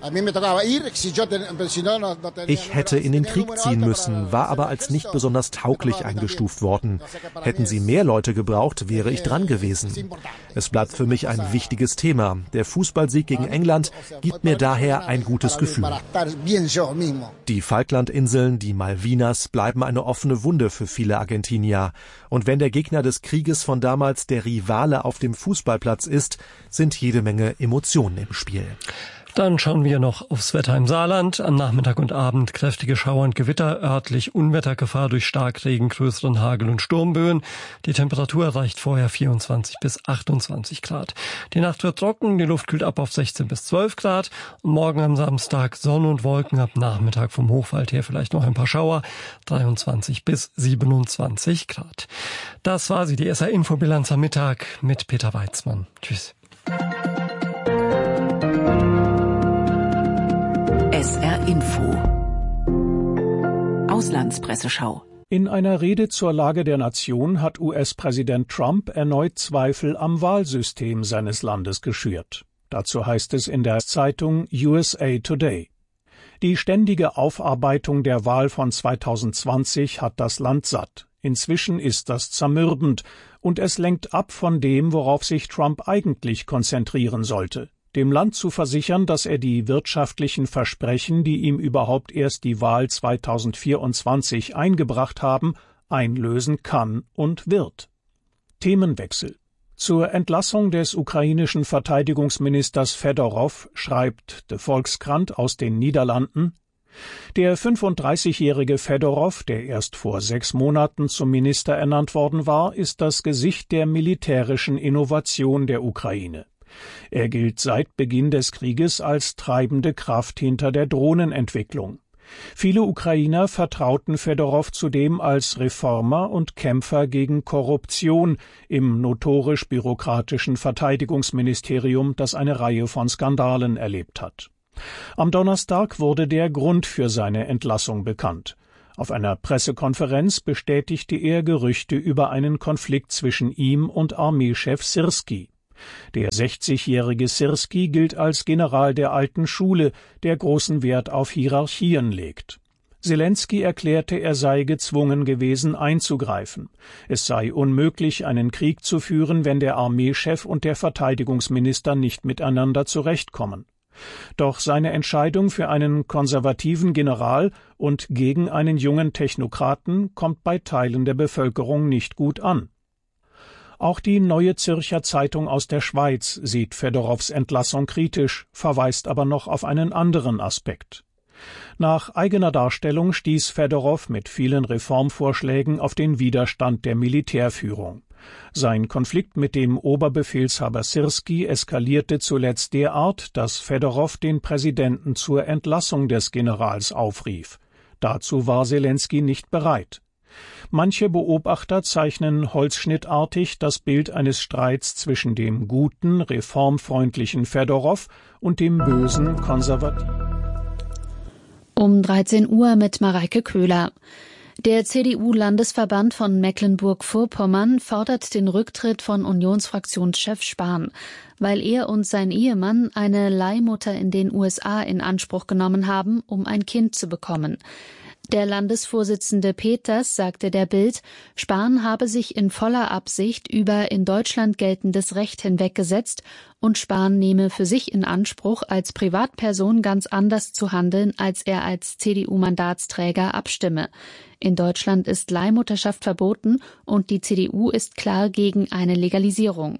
Ich hätte in den Krieg ziehen müssen, war aber als nicht besonders tauglich eingestuft worden. Hätten sie mehr Leute gebraucht, wäre ich dran gewesen. Es bleibt für mich ein wichtiges Thema. Der Fußballsieg gegen England gibt mir daher ein gutes Gefühl. Die Falklandinseln, die Malvinas, bleiben eine offene Wunde für viele Argentinier. Und wenn der Gegner des Krieges von damals der Rivale auf dem Fußballplatz ist, sind jede Menge Emotionen im Spiel. Dann schauen wir noch aufs Wetter im Saarland. Am Nachmittag und Abend kräftige Schauer und Gewitter, örtlich Unwettergefahr durch Starkregen, größeren Hagel und Sturmböen. Die Temperatur erreicht vorher vierundzwanzig bis achtundzwanzig Grad. Die Nacht wird trocken, die Luft kühlt ab auf sechzehn bis zwölf Grad. Und morgen am Samstag Sonne und Wolken, ab Nachmittag vom Hochwald her vielleicht noch ein paar Schauer, dreiundzwanzig bis siebenundzwanzig Grad. Das war sie, die S R-Infobilanz am Mittag mit Peter Weizmann. Tschüss. S R Info. Auslandspresseschau. In einer Rede zur Lage der Nation hat U S-Präsident Trump erneut Zweifel am Wahlsystem seines Landes geschürt. Dazu heißt es in der Zeitung U S A Today. Die ständige Aufarbeitung der Wahl von zweitausendzwanzig hat das Land satt. Inzwischen ist das zermürbend und es lenkt ab von dem, worauf sich Trump eigentlich konzentrieren sollte. Dem Land zu versichern, dass er die wirtschaftlichen Versprechen, die ihm überhaupt erst die Wahl zweitausendvierundzwanzig eingebracht haben, einlösen kann und wird. Themenwechsel. Zur Entlassung des ukrainischen Verteidigungsministers Fedorow schreibt de Volkskrant aus den Niederlanden: Der fünfunddreißigjährige Fedorow, der erst vor sechs Monaten zum Minister ernannt worden war, ist das Gesicht der militärischen Innovation der Ukraine. Er gilt seit Beginn des Krieges als treibende Kraft hinter der Drohnenentwicklung. Viele Ukrainer vertrauten Fedorow zudem als Reformer und Kämpfer gegen Korruption im notorisch bürokratischen Verteidigungsministerium, das eine Reihe von Skandalen erlebt hat. Am Donnerstag wurde der Grund für seine Entlassung bekannt. Auf einer Pressekonferenz bestätigte er Gerüchte über einen Konflikt zwischen ihm und Armeechef Syrski. Der sechzigjährige Syrski gilt als General der alten Schule, der großen Wert auf Hierarchien legt. Selenskyj erklärte, er sei gezwungen gewesen, einzugreifen. Es sei unmöglich, einen Krieg zu führen, wenn der Armeechef und der Verteidigungsminister nicht miteinander zurechtkommen. Doch seine Entscheidung für einen konservativen General und gegen einen jungen Technokraten kommt bei Teilen der Bevölkerung nicht gut an. Auch die Neue Zürcher Zeitung aus der Schweiz sieht Fedorows Entlassung kritisch, verweist aber noch auf einen anderen Aspekt. Nach eigener Darstellung stieß Fedorow mit vielen Reformvorschlägen auf den Widerstand der Militärführung. Sein Konflikt mit dem Oberbefehlshaber Syrski eskalierte zuletzt derart, dass Fedorow den Präsidenten zur Entlassung des Generals aufrief. Dazu war Selenskyj nicht bereit. Manche Beobachter zeichnen holzschnittartig das Bild eines Streits zwischen dem guten, reformfreundlichen Fedorow und dem bösen, konservativen. Um dreizehn Uhr mit Mareike Köhler. Der C D U-Landesverband von Mecklenburg-Vorpommern fordert den Rücktritt von Unionsfraktionschef Spahn, weil er und sein Ehemann eine Leihmutter in den U S A in Anspruch genommen haben, um ein Kind zu bekommen. Der Landesvorsitzende Peters sagte der Bild, Spahn habe sich in voller Absicht über in Deutschland geltendes Recht hinweggesetzt und Spahn nehme für sich in Anspruch, als Privatperson ganz anders zu handeln, als er als C D U-Mandatsträger abstimme. In Deutschland ist Leihmutterschaft verboten und die C D U ist klar gegen eine Legalisierung.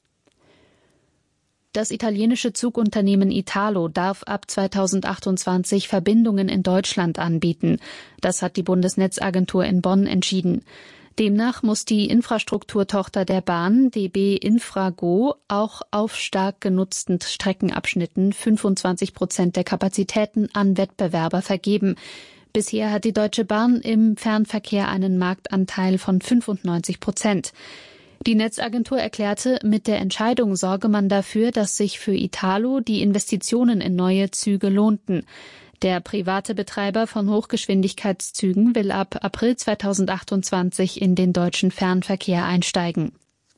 Das italienische Zugunternehmen Italo darf ab zweitausendachtundzwanzig Verbindungen in Deutschland anbieten. Das hat die Bundesnetzagentur in Bonn entschieden. Demnach muss die Infrastrukturtochter der Bahn, D B Infrago, auch auf stark genutzten Streckenabschnitten fünfundzwanzig Prozent der Kapazitäten an Wettbewerber vergeben. Bisher hat die Deutsche Bahn im Fernverkehr einen Marktanteil von fünfundneunzig Prozent. Die Netzagentur erklärte, mit der Entscheidung sorge man dafür, dass sich für Italo die Investitionen in neue Züge lohnten. Der private Betreiber von Hochgeschwindigkeitszügen will ab April zweitausendachtundzwanzig in den deutschen Fernverkehr einsteigen.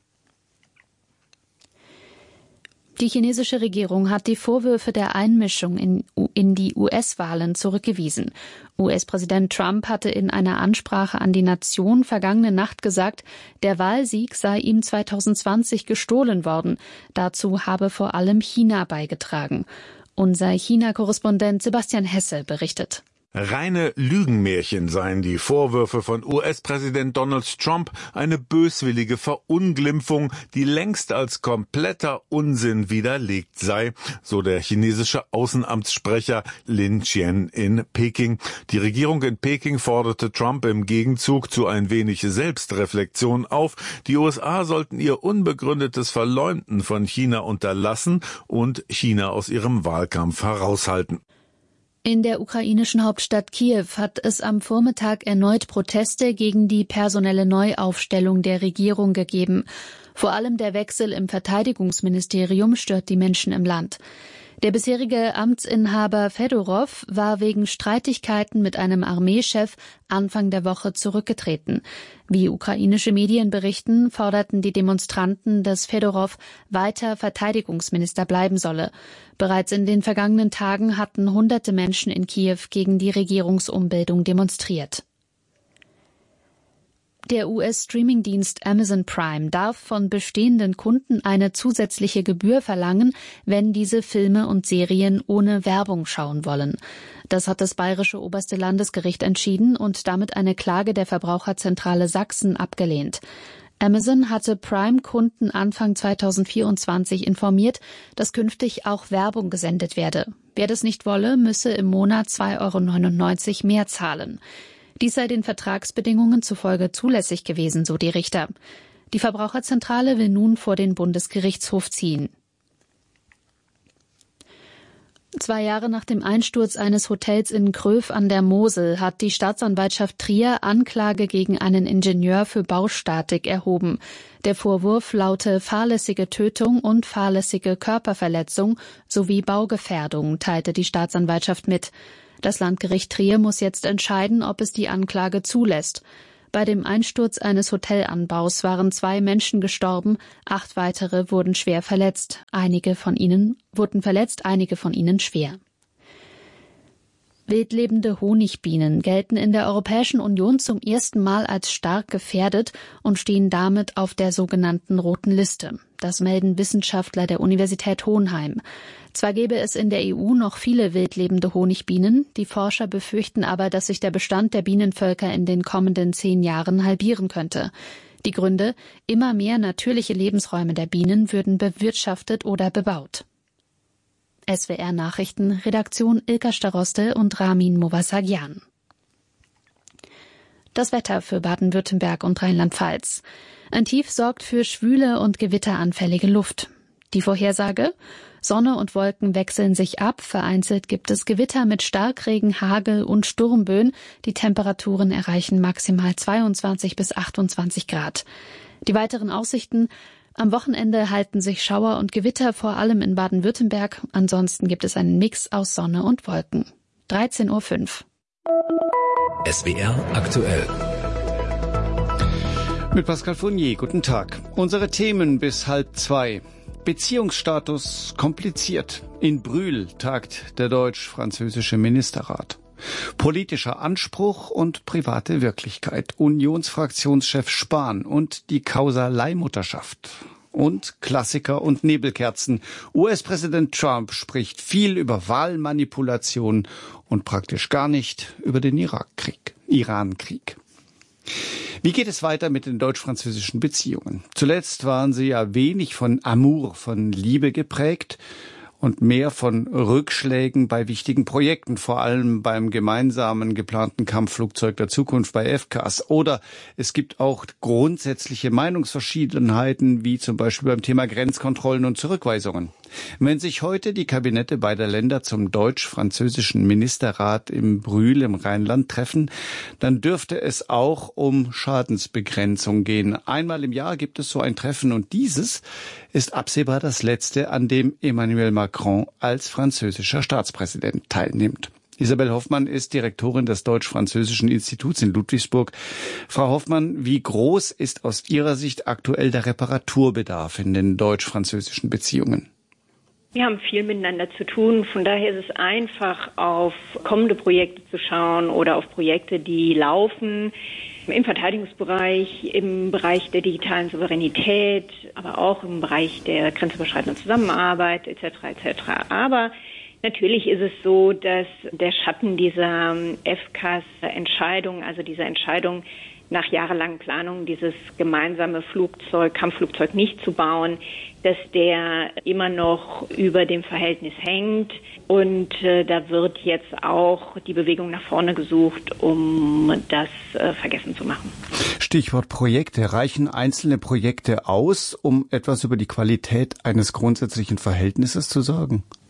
Die chinesische Regierung hat die Vorwürfe der Einmischung in, in die U S-Wahlen zurückgewiesen. U S-Präsident Trump hatte in einer Ansprache an die Nation vergangene Nacht gesagt, der Wahlsieg sei ihm zweitausendzwanzig gestohlen worden. Dazu habe vor allem China beigetragen. Unser China-Korrespondent Sebastian Hesse berichtet. Reine Lügenmärchen seien die Vorwürfe von U S-Präsident Donald Trump, eine böswillige Verunglimpfung, die längst als kompletter Unsinn widerlegt sei, so der chinesische Außenamtssprecher Lin Qian in Peking. Die Regierung in Peking forderte Trump im Gegenzug zu ein wenig Selbstreflexion auf. Die U S A sollten ihr unbegründetes Verleumden von China unterlassen und China aus ihrem Wahlkampf heraushalten. In der ukrainischen Hauptstadt Kiew hat es am Vormittag erneut Proteste gegen die personelle Neuaufstellung der Regierung gegeben. Vor allem der Wechsel im Verteidigungsministerium stört die Menschen im Land. Der bisherige Amtsinhaber Fedorov war wegen Streitigkeiten mit einem Armeechef Anfang der Woche zurückgetreten. Wie ukrainische Medien berichten, forderten die Demonstranten, dass Fedorov weiter Verteidigungsminister bleiben solle. Bereits in den vergangenen Tagen hatten hunderte Menschen in Kiew gegen die Regierungsumbildung demonstriert. Der U S-Streamingdienst Amazon Prime darf von bestehenden Kunden eine zusätzliche Gebühr verlangen, wenn diese Filme und Serien ohne Werbung schauen wollen. Das hat das Bayerische Oberste Landesgericht entschieden und damit eine Klage der Verbraucherzentrale Sachsen abgelehnt. Amazon hatte Prime-Kunden Anfang zweitausendvierundzwanzig informiert, dass künftig auch Werbung gesendet werde. Wer das nicht wolle, müsse im Monat zwei Euro neunundneunzig mehr zahlen. Dies sei den Vertragsbedingungen zufolge zulässig gewesen, so die Richter. Die Verbraucherzentrale will nun vor den Bundesgerichtshof ziehen. Zwei Jahre nach dem Einsturz eines Hotels in Gröf an der Mosel hat die Staatsanwaltschaft Trier Anklage gegen einen Ingenieur für Baustatik erhoben. Der Vorwurf laute fahrlässige Tötung und fahrlässige Körperverletzung sowie Baugefährdung, teilte die Staatsanwaltschaft mit. Das Landgericht Trier muss jetzt entscheiden, ob es die Anklage zulässt. Bei dem Einsturz eines Hotelanbaus waren zwei Menschen gestorben, acht weitere wurden schwer verletzt. Einige von ihnen wurden verletzt, einige von ihnen schwer. Wildlebende Honigbienen gelten in der Europäischen Union zum ersten Mal als stark gefährdet und stehen damit auf der sogenannten Roten Liste. Das melden Wissenschaftler der Universität Hohenheim. Zwar gäbe es in der E U noch viele wildlebende Honigbienen, die Forscher befürchten aber, dass sich der Bestand der Bienenvölker in den kommenden zehn Jahren halbieren könnte. Die Gründe: immer mehr natürliche Lebensräume der Bienen würden bewirtschaftet oder bebaut. S W R Nachrichten, Redaktion Ilka Staroste und Ramin Movasagian. Das Wetter für Baden-Württemberg und Rheinland-Pfalz. Ein Tief sorgt für schwüle und gewitteranfällige Luft. Die Vorhersage: Sonne und Wolken wechseln sich ab. Vereinzelt gibt es Gewitter mit Starkregen, Hagel und Sturmböen. Die Temperaturen erreichen maximal zweiundzwanzig bis achtundzwanzig Grad. Die weiteren Aussichten: Am Wochenende halten sich Schauer und Gewitter vor allem in Baden-Württemberg. Ansonsten gibt es einen Mix aus Sonne und Wolken. dreizehn Uhr fünf. S W R aktuell. Mit Pascal Fournier, guten Tag. Unsere Themen bis halb zwei. Beziehungsstatus kompliziert. In Brühl tagt der deutsch-französische Ministerrat. Politischer Anspruch und private Wirklichkeit. Unionsfraktionschef Spahn und die Causa Leihmutterschaft. Und Klassiker und Nebelkerzen. U S-Präsident Trump spricht viel über Wahlmanipulation und praktisch gar nicht über den Irakkrieg, Irankrieg. Wie geht es weiter mit den deutsch-französischen Beziehungen? Zuletzt waren sie ja wenig von Amour, von Liebe geprägt und mehr von Rückschlägen bei wichtigen Projekten, vor allem beim gemeinsamen geplanten Kampfflugzeug der Zukunft bei F C A S. Oder es gibt auch grundsätzliche Meinungsverschiedenheiten, wie zum Beispiel beim Thema Grenzkontrollen und Zurückweisungen. Wenn sich heute die Kabinette beider Länder zum deutsch-französischen Ministerrat im Brühl im Rheinland treffen, dann dürfte es auch um Schadensbegrenzung gehen. Einmal im Jahr gibt es so ein Treffen und dieses ist absehbar das letzte, an dem Emmanuel Macron als französischer Staatspräsident teilnimmt. Isabel Hoffmann ist Direktorin des Deutsch-Französischen Instituts in Ludwigsburg. Frau Hoffmann, wie groß ist aus Ihrer Sicht aktuell der Reparaturbedarf in den deutsch-französischen Beziehungen? Wir haben viel miteinander zu tun. Von daher ist es einfach, auf kommende Projekte zu schauen oder auf Projekte, die laufen im Verteidigungsbereich, im Bereich der digitalen Souveränität, aber auch im Bereich der grenzüberschreitenden Zusammenarbeit et cetera et cetera. Aber natürlich ist es so, dass der Schatten dieser F C A S-Entscheidung, also dieser Entscheidung nach jahrelangen Planungen, dieses gemeinsame Flugzeug, Kampfflugzeug nicht zu bauen, dass der immer noch über dem Verhältnis hängt. Und äh, da wird jetzt auch die Bewegung nach vorne gesucht, um das äh, vergessen zu machen. Stichwort Projekte. Reichen einzelne Projekte aus, um etwas über die Qualität eines grundsätzlichen Verhältnisses zu sagen?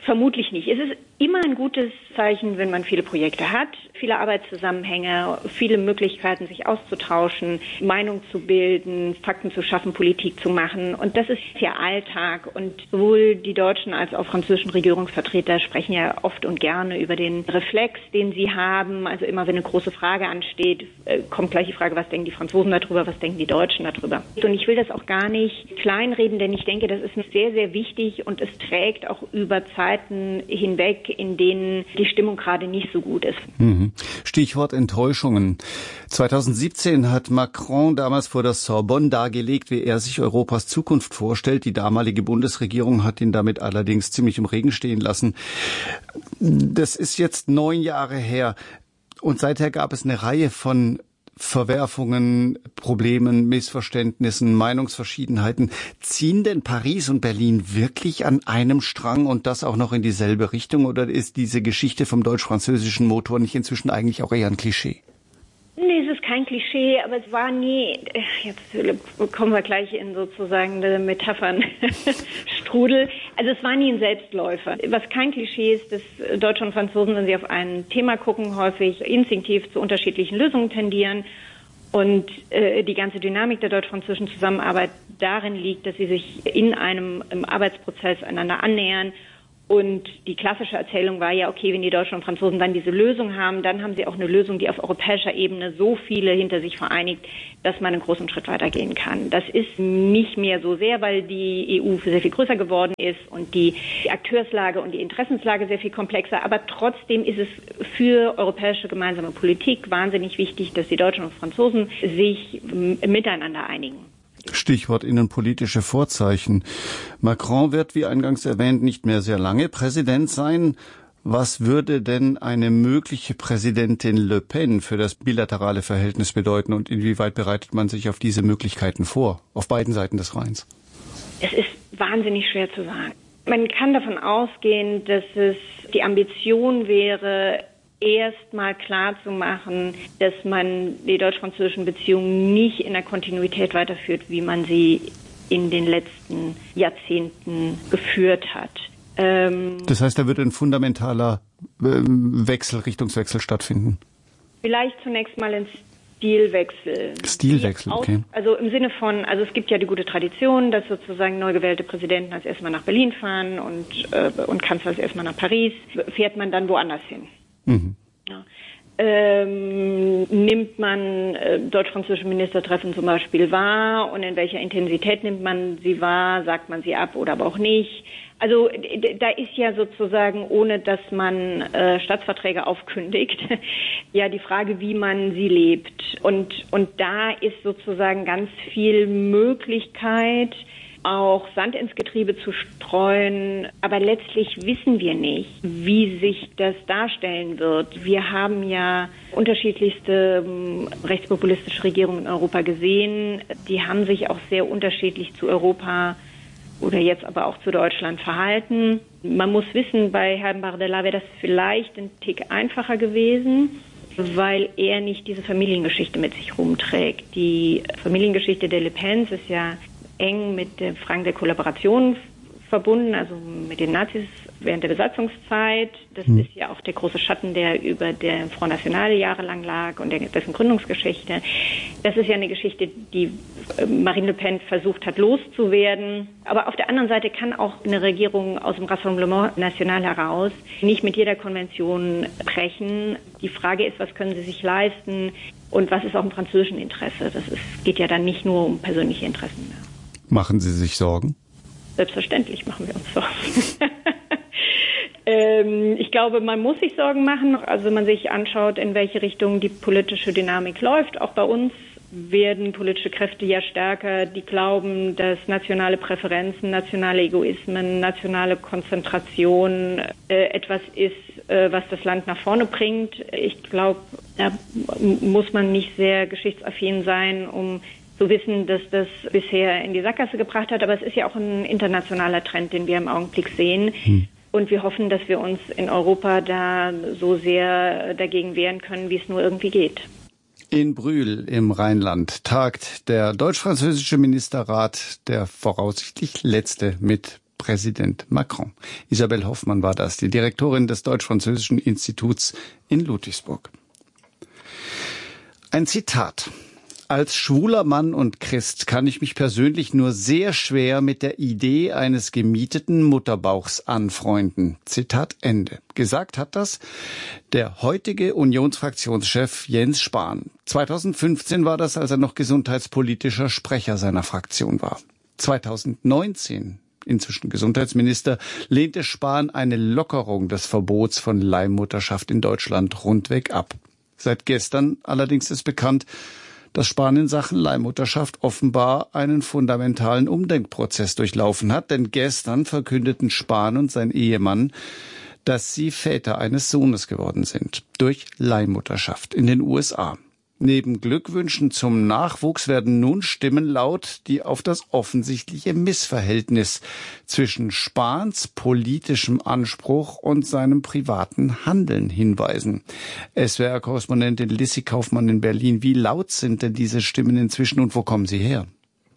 Vermutlich nicht. Es ist immer ein gutes Zeichen, wenn man viele Projekte hat, viele Arbeitszusammenhänge, viele Möglichkeiten, sich auszutauschen, Meinung zu bilden, Fakten zu schaffen, Politik zu machen. Und das ist ja Alltag. Und sowohl die deutschen als auch französischen Regierungsvertreter sprechen ja oft und gerne über den Reflex, den sie haben. Also immer, wenn eine große Frage ansteht, kommt gleich die Frage, was denken die Franzosen darüber, was denken die Deutschen darüber. Und ich will das auch gar nicht kleinreden, denn ich denke, das ist sehr, sehr wichtig und es trägt auch über Zeiten hinweg, in denen die Stimmung gerade nicht so gut ist. Stichwort Enttäuschungen. zweitausendsiebzehn hat Macron damals vor der Sorbonne dargelegt, wie er sich Europas Zukunft vorstellt. Die damalige Bundesregierung hat ihn damit allerdings ziemlich im Regen stehen lassen. Das ist jetzt neun Jahre her und seither gab es eine Reihe von Verwerfungen, Problemen, Missverständnissen, Meinungsverschiedenheiten. Ziehen denn Paris und Berlin wirklich an einem Strang und das auch noch in dieselbe Richtung? Oder ist diese Geschichte vom deutsch-französischen Motor nicht inzwischen eigentlich auch eher ein Klischee? Nee, es ist kein Klischee, aber es war nie, jetzt kommen wir gleich in sozusagen Metaphern-Strudel, also es war nie ein Selbstläufer. Was kein Klischee ist, dass Deutsche und Franzosen, wenn sie auf ein Thema gucken, häufig instinktiv zu unterschiedlichen Lösungen tendieren und äh, die ganze Dynamik der deutsch-französischen Zusammenarbeit darin liegt, dass sie sich in einem im Arbeitsprozess einander annähern. Und die klassische Erzählung war ja, okay, wenn die Deutschen und Franzosen dann diese Lösung haben, dann haben sie auch eine Lösung, die auf europäischer Ebene so viele hinter sich vereinigt, dass man einen großen Schritt weitergehen kann. Das ist nicht mehr so sehr, weil die E U sehr viel größer geworden ist und die, die Akteurslage und die Interessenslage sehr viel komplexer. Aber trotzdem ist es für europäische gemeinsame Politik wahnsinnig wichtig, dass die Deutschen und Franzosen sich miteinander einigen. Stichwort innenpolitische Vorzeichen. Macron wird, wie eingangs erwähnt, nicht mehr sehr lange Präsident sein. Was würde denn eine mögliche Präsidentin Le Pen für das bilaterale Verhältnis bedeuten und inwieweit bereitet man sich auf diese Möglichkeiten vor, auf beiden Seiten des Rheins? Es ist wahnsinnig schwer zu sagen. Man kann davon ausgehen, dass es die Ambition wäre, erst mal klar zu machen, dass man die deutsch-französischen Beziehungen nicht in der Kontinuität weiterführt, wie man sie in den letzten Jahrzehnten geführt hat. Ähm, das heißt, da wird ein fundamentaler Wechsel, Richtungswechsel stattfinden? Vielleicht zunächst mal ein Stilwechsel. Stilwechsel, okay. Also im Sinne von, also es gibt ja die gute Tradition, dass sozusagen neu gewählte Präsidenten als erstmal nach Berlin fahren und, äh, und Kanzler als erstmal nach Paris. Fährt man dann woanders hin? Mhm. Ja. Ähm, nimmt man äh, deutsch-französische Ministertreffen zum Beispiel wahr und in welcher Intensität nimmt man sie wahr, sagt man sie ab oder aber auch nicht. Also d- da ist ja sozusagen, ohne dass man äh, Staatsverträge aufkündigt, ja die Frage, wie man sie lebt. Und, und da ist sozusagen ganz viel Möglichkeit, auch Sand ins Getriebe zu streuen. Aber letztlich wissen wir nicht, wie sich das darstellen wird. Wir haben ja unterschiedlichste ähm, rechtspopulistische Regierungen in Europa gesehen. Die haben sich auch sehr unterschiedlich zu Europa oder jetzt aber auch zu Deutschland verhalten. Man muss wissen, bei Herrn Bardella wäre das vielleicht ein Tick einfacher gewesen, weil er nicht diese Familiengeschichte mit sich rumträgt. Die Familiengeschichte der Le Pens ist ja eng mit den Fragen der Kollaboration verbunden, also mit den Nazis während der Besatzungszeit. Das mhm. ist ja auch der große Schatten, der über der Front National jahrelang lag und der, dessen Gründungsgeschichte. Das ist ja eine Geschichte, die Marine Le Pen versucht hat loszuwerden. Aber auf der anderen Seite kann auch eine Regierung aus dem Rassemblement National heraus nicht mit jeder Konvention brechen. Die Frage ist, was können sie sich leisten und was ist auch im französischen Interesse. Das ist, geht ja dann nicht nur um persönliche Interessen mehr. Machen Sie sich Sorgen? Selbstverständlich machen wir uns Sorgen. ähm, ich glaube, man muss sich Sorgen machen. Also wenn man sich anschaut, in welche Richtung die politische Dynamik läuft, auch bei uns werden politische Kräfte ja stärker, die glauben, dass nationale Präferenzen, nationale Egoismen, nationale Konzentration äh, etwas ist, äh, was das Land nach vorne bringt. Ich glaube, da muss man nicht sehr geschichtsaffin sein, um zu wissen, dass das bisher in die Sackgasse gebracht hat. Aber es ist ja auch ein internationaler Trend, den wir im Augenblick sehen. Hm. Und wir hoffen, dass wir uns in Europa da so sehr dagegen wehren können, wie es nur irgendwie geht. In Brühl im Rheinland tagt der deutsch-französische Ministerrat, der voraussichtlich letzte mit Präsident Macron. Isabel Hoffmann war das, die Direktorin des Deutsch-Französischen Instituts in Ludwigsburg. Ein Zitat. Als schwuler Mann und Christ kann ich mich persönlich nur sehr schwer mit der Idee eines gemieteten Mutterbauchs anfreunden. Zitat Ende. Gesagt hat das der heutige Unionsfraktionschef Jens Spahn. zweitausendfünfzehn war das, als er noch gesundheitspolitischer Sprecher seiner Fraktion war. zweitausendneunzehn, inzwischen Gesundheitsminister, lehnte Spahn eine Lockerung des Verbots von Leihmutterschaft in Deutschland rundweg ab. Seit gestern allerdings ist bekannt, dass Spahn in Sachen Leihmutterschaft offenbar einen fundamentalen Umdenkprozess durchlaufen hat. Denn gestern verkündeten Spahn und sein Ehemann, dass sie Väter eines Sohnes geworden sind. Durch Leihmutterschaft in den U S A. Neben Glückwünschen zum Nachwuchs werden nun Stimmen laut, die auf das offensichtliche Missverhältnis zwischen Spahns politischem Anspruch und seinem privaten Handeln hinweisen. S W R-Korrespondentin Lissy Kaufmann in Berlin. Wie laut sind denn diese Stimmen inzwischen und wo kommen sie her?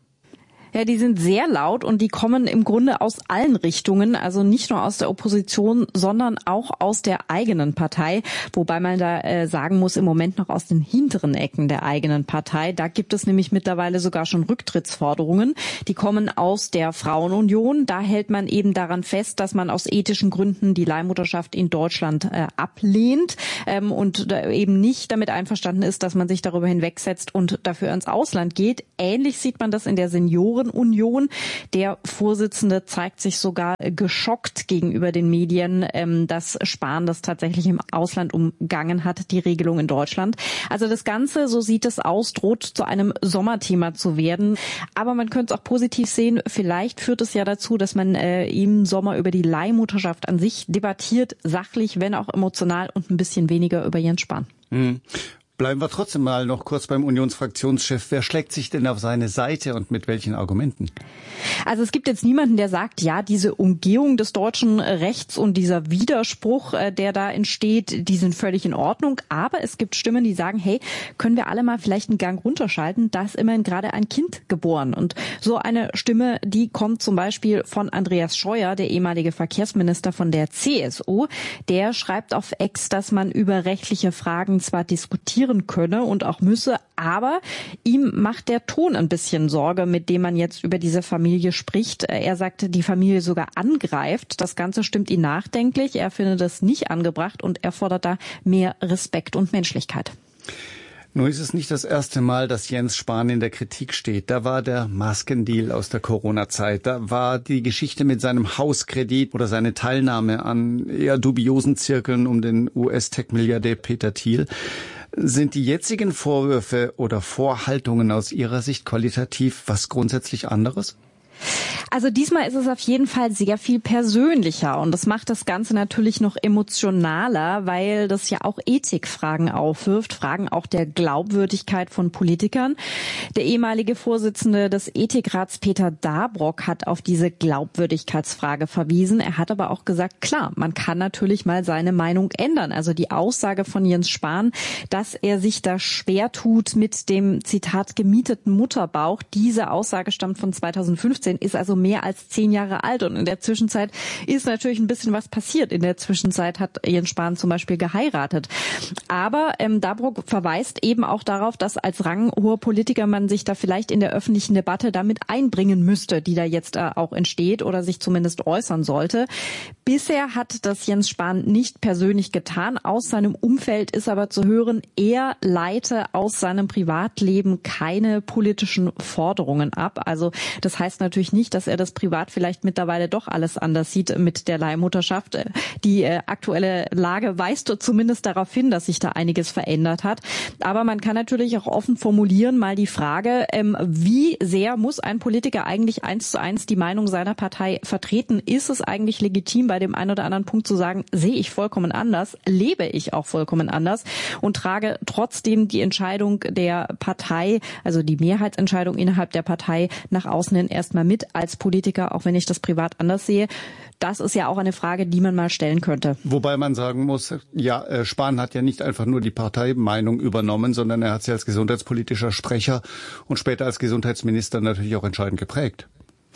Ja, die sind sehr laut und die kommen im Grunde aus allen Richtungen, also nicht nur aus der Opposition, sondern auch aus der eigenen Partei, wobei man da äh, sagen muss, im Moment noch aus den hinteren Ecken der eigenen Partei. Da gibt es nämlich mittlerweile sogar schon Rücktrittsforderungen. Die kommen aus der Frauenunion. Da hält man eben daran fest, dass man aus ethischen Gründen die Leihmutterschaft in Deutschland äh, ablehnt ähm, und da eben nicht damit einverstanden ist, dass man sich darüber hinwegsetzt und dafür ins Ausland geht. Ähnlich sieht man das in der Senioren Union. Der Vorsitzende zeigt sich sogar geschockt gegenüber den Medien, dass Spahn das tatsächlich im Ausland umgangen hat, die Regelung in Deutschland. Also das Ganze, so sieht es aus, droht zu einem Sommerthema zu werden. Aber man könnte es auch positiv sehen. Vielleicht führt es ja dazu, dass man im Sommer über die Leihmutterschaft an sich debattiert, sachlich, wenn auch emotional und ein bisschen weniger über Jens Spahn. Hm. Bleiben wir trotzdem mal noch kurz beim Unionsfraktionschef. Wer schlägt sich denn auf seine Seite und mit welchen Argumenten? Also es gibt jetzt niemanden, der sagt, ja, diese Umgehung des deutschen Rechts und dieser Widerspruch, der da entsteht, die sind völlig in Ordnung. Aber es gibt Stimmen, die sagen, hey, können wir alle mal vielleicht einen Gang runterschalten? Da ist immerhin gerade ein Kind geboren. Und so eine Stimme, die kommt zum Beispiel von Andreas Scheuer, der ehemalige Verkehrsminister von der C S U. Der schreibt auf X, dass man über rechtliche Fragen zwar diskutieren könne und auch müsse, aber ihm macht der Ton ein bisschen Sorge, mit dem man jetzt über diese Familie spricht. Er sagte, die Familie sogar angreift. Das Ganze stimmt ihn nachdenklich. Er findet das nicht angebracht und er fordert da mehr Respekt und Menschlichkeit. Nur ist es nicht das erste Mal, dass Jens Spahn in der Kritik steht. Da war der Maskendeal aus der Corona-Zeit. Da war die Geschichte mit seinem Hauskredit oder seine Teilnahme an eher dubiosen Zirkeln um den U S-Tech-Milliardär Peter Thiel. Sind die jetzigen Vorwürfe oder Vorhaltungen aus Ihrer Sicht qualitativ was grundsätzlich anderes? Also diesmal ist es auf jeden Fall sehr viel persönlicher und das macht das Ganze natürlich noch emotionaler, weil das ja auch Ethikfragen aufwirft, Fragen auch der Glaubwürdigkeit von Politikern. Der ehemalige Vorsitzende des Ethikrats Peter Dabrock hat auf diese Glaubwürdigkeitsfrage verwiesen. Er hat aber auch gesagt, klar, man kann natürlich mal seine Meinung ändern. Also die Aussage von Jens Spahn, dass er sich da schwer tut mit dem, Zitat, gemieteten Mutterbauch. Diese Aussage stammt von zweitausendfünfzehn, ist also mehr als zehn Jahre alt und in der Zwischenzeit ist natürlich ein bisschen was passiert. In der Zwischenzeit hat Jens Spahn zum Beispiel geheiratet. Aber ähm, Dabrock verweist eben auch darauf, dass als ranghoher Politiker man sich da vielleicht in der öffentlichen Debatte damit einbringen müsste, die da jetzt äh, auch entsteht oder sich zumindest äußern sollte. Bisher hat das Jens Spahn nicht persönlich getan. Aus seinem Umfeld ist aber zu hören, er leite aus seinem Privatleben keine politischen Forderungen ab. Also das heißt natürlich nicht, dass er das privat vielleicht mittlerweile doch alles anders sieht mit der Leihmutterschaft. Die äh, aktuelle Lage weist zumindest darauf hin, dass sich da einiges verändert hat. Aber man kann natürlich auch offen formulieren, mal die Frage, ähm, wie sehr muss ein Politiker eigentlich eins zu eins die Meinung seiner Partei vertreten? Ist es eigentlich legitim, bei dem einen oder anderen Punkt zu sagen, sehe ich vollkommen anders, lebe ich auch vollkommen anders und trage trotzdem die Entscheidung der Partei, also die Mehrheitsentscheidung innerhalb der Partei nach außen hin erstmal mit als Politiker, auch wenn ich das privat anders sehe. Das ist ja auch eine Frage, die man mal stellen könnte. Wobei man sagen muss, ja, Spahn hat ja nicht einfach nur die Parteimeinung übernommen, sondern er hat sie als gesundheitspolitischer Sprecher und später als Gesundheitsminister natürlich auch entscheidend geprägt.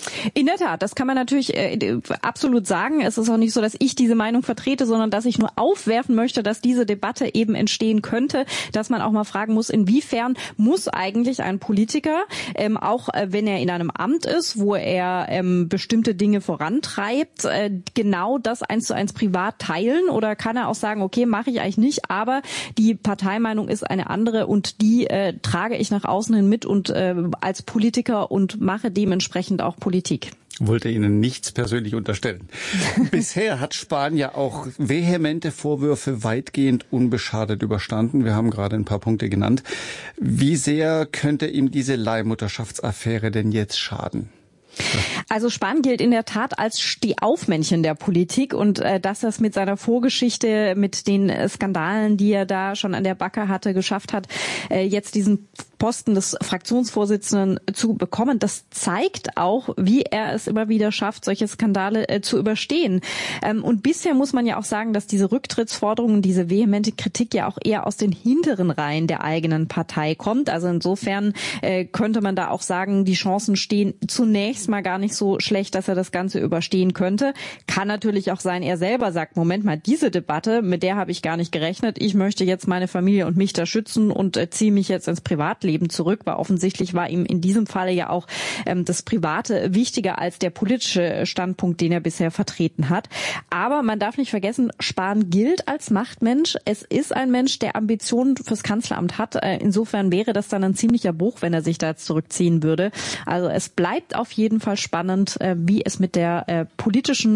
In der Tat, das kann man natürlich äh, absolut sagen. Es ist auch nicht so, dass ich diese Meinung vertrete, sondern dass ich nur aufwerfen möchte, dass diese Debatte eben entstehen könnte, dass man auch mal fragen muss, inwiefern muss eigentlich ein Politiker, ähm, auch äh, wenn er in einem Amt ist, wo er ähm, bestimmte Dinge vorantreibt, äh, genau das eins zu eins privat teilen, oder kann er auch sagen, okay, mache ich eigentlich nicht, aber die Parteimeinung ist eine andere und die äh, trage ich nach außen hin mit und äh, als Politiker und mache dementsprechend auch Politik. Politik. Wollte Ihnen nichts persönlich unterstellen. Bisher hat Spahn ja auch vehemente Vorwürfe weitgehend unbeschadet überstanden. Wir haben gerade ein paar Punkte genannt. Wie sehr könnte ihm diese Leihmutterschaftsaffäre denn jetzt schaden? Also Spahn gilt in der Tat als Stehaufmännchen der Politik und äh, dass das mit seiner Vorgeschichte, mit den äh, Skandalen, die er da schon an der Backe hatte, geschafft hat, äh, jetzt diesen Posten des Fraktionsvorsitzenden zu bekommen, das zeigt auch, wie er es immer wieder schafft, solche Skandale äh, zu überstehen. Ähm, und bisher muss man ja auch sagen, dass diese Rücktrittsforderungen, diese vehemente Kritik ja auch eher aus den hinteren Reihen der eigenen Partei kommt. Also insofern äh, könnte man da auch sagen, die Chancen stehen zunächst mal gar nicht so schlecht, dass er das Ganze überstehen könnte. Kann natürlich auch sein, er selber sagt, Moment mal, diese Debatte, mit der habe ich gar nicht gerechnet. Ich möchte jetzt meine Familie und mich da schützen und äh, ziehe mich jetzt ins Privatleben zurück, weil offensichtlich war ihm in diesem Falle ja auch ähm, das Private wichtiger als der politische Standpunkt, den er bisher vertreten hat. Aber man darf nicht vergessen, Spahn gilt als Machtmensch. Es ist ein Mensch, der Ambitionen fürs Kanzleramt hat. Äh, insofern wäre das dann ein ziemlicher Bruch, wenn er sich da jetzt zurückziehen würde. Also es bleibt auf jeden Fall spannend, äh, wie es mit der äh, politischen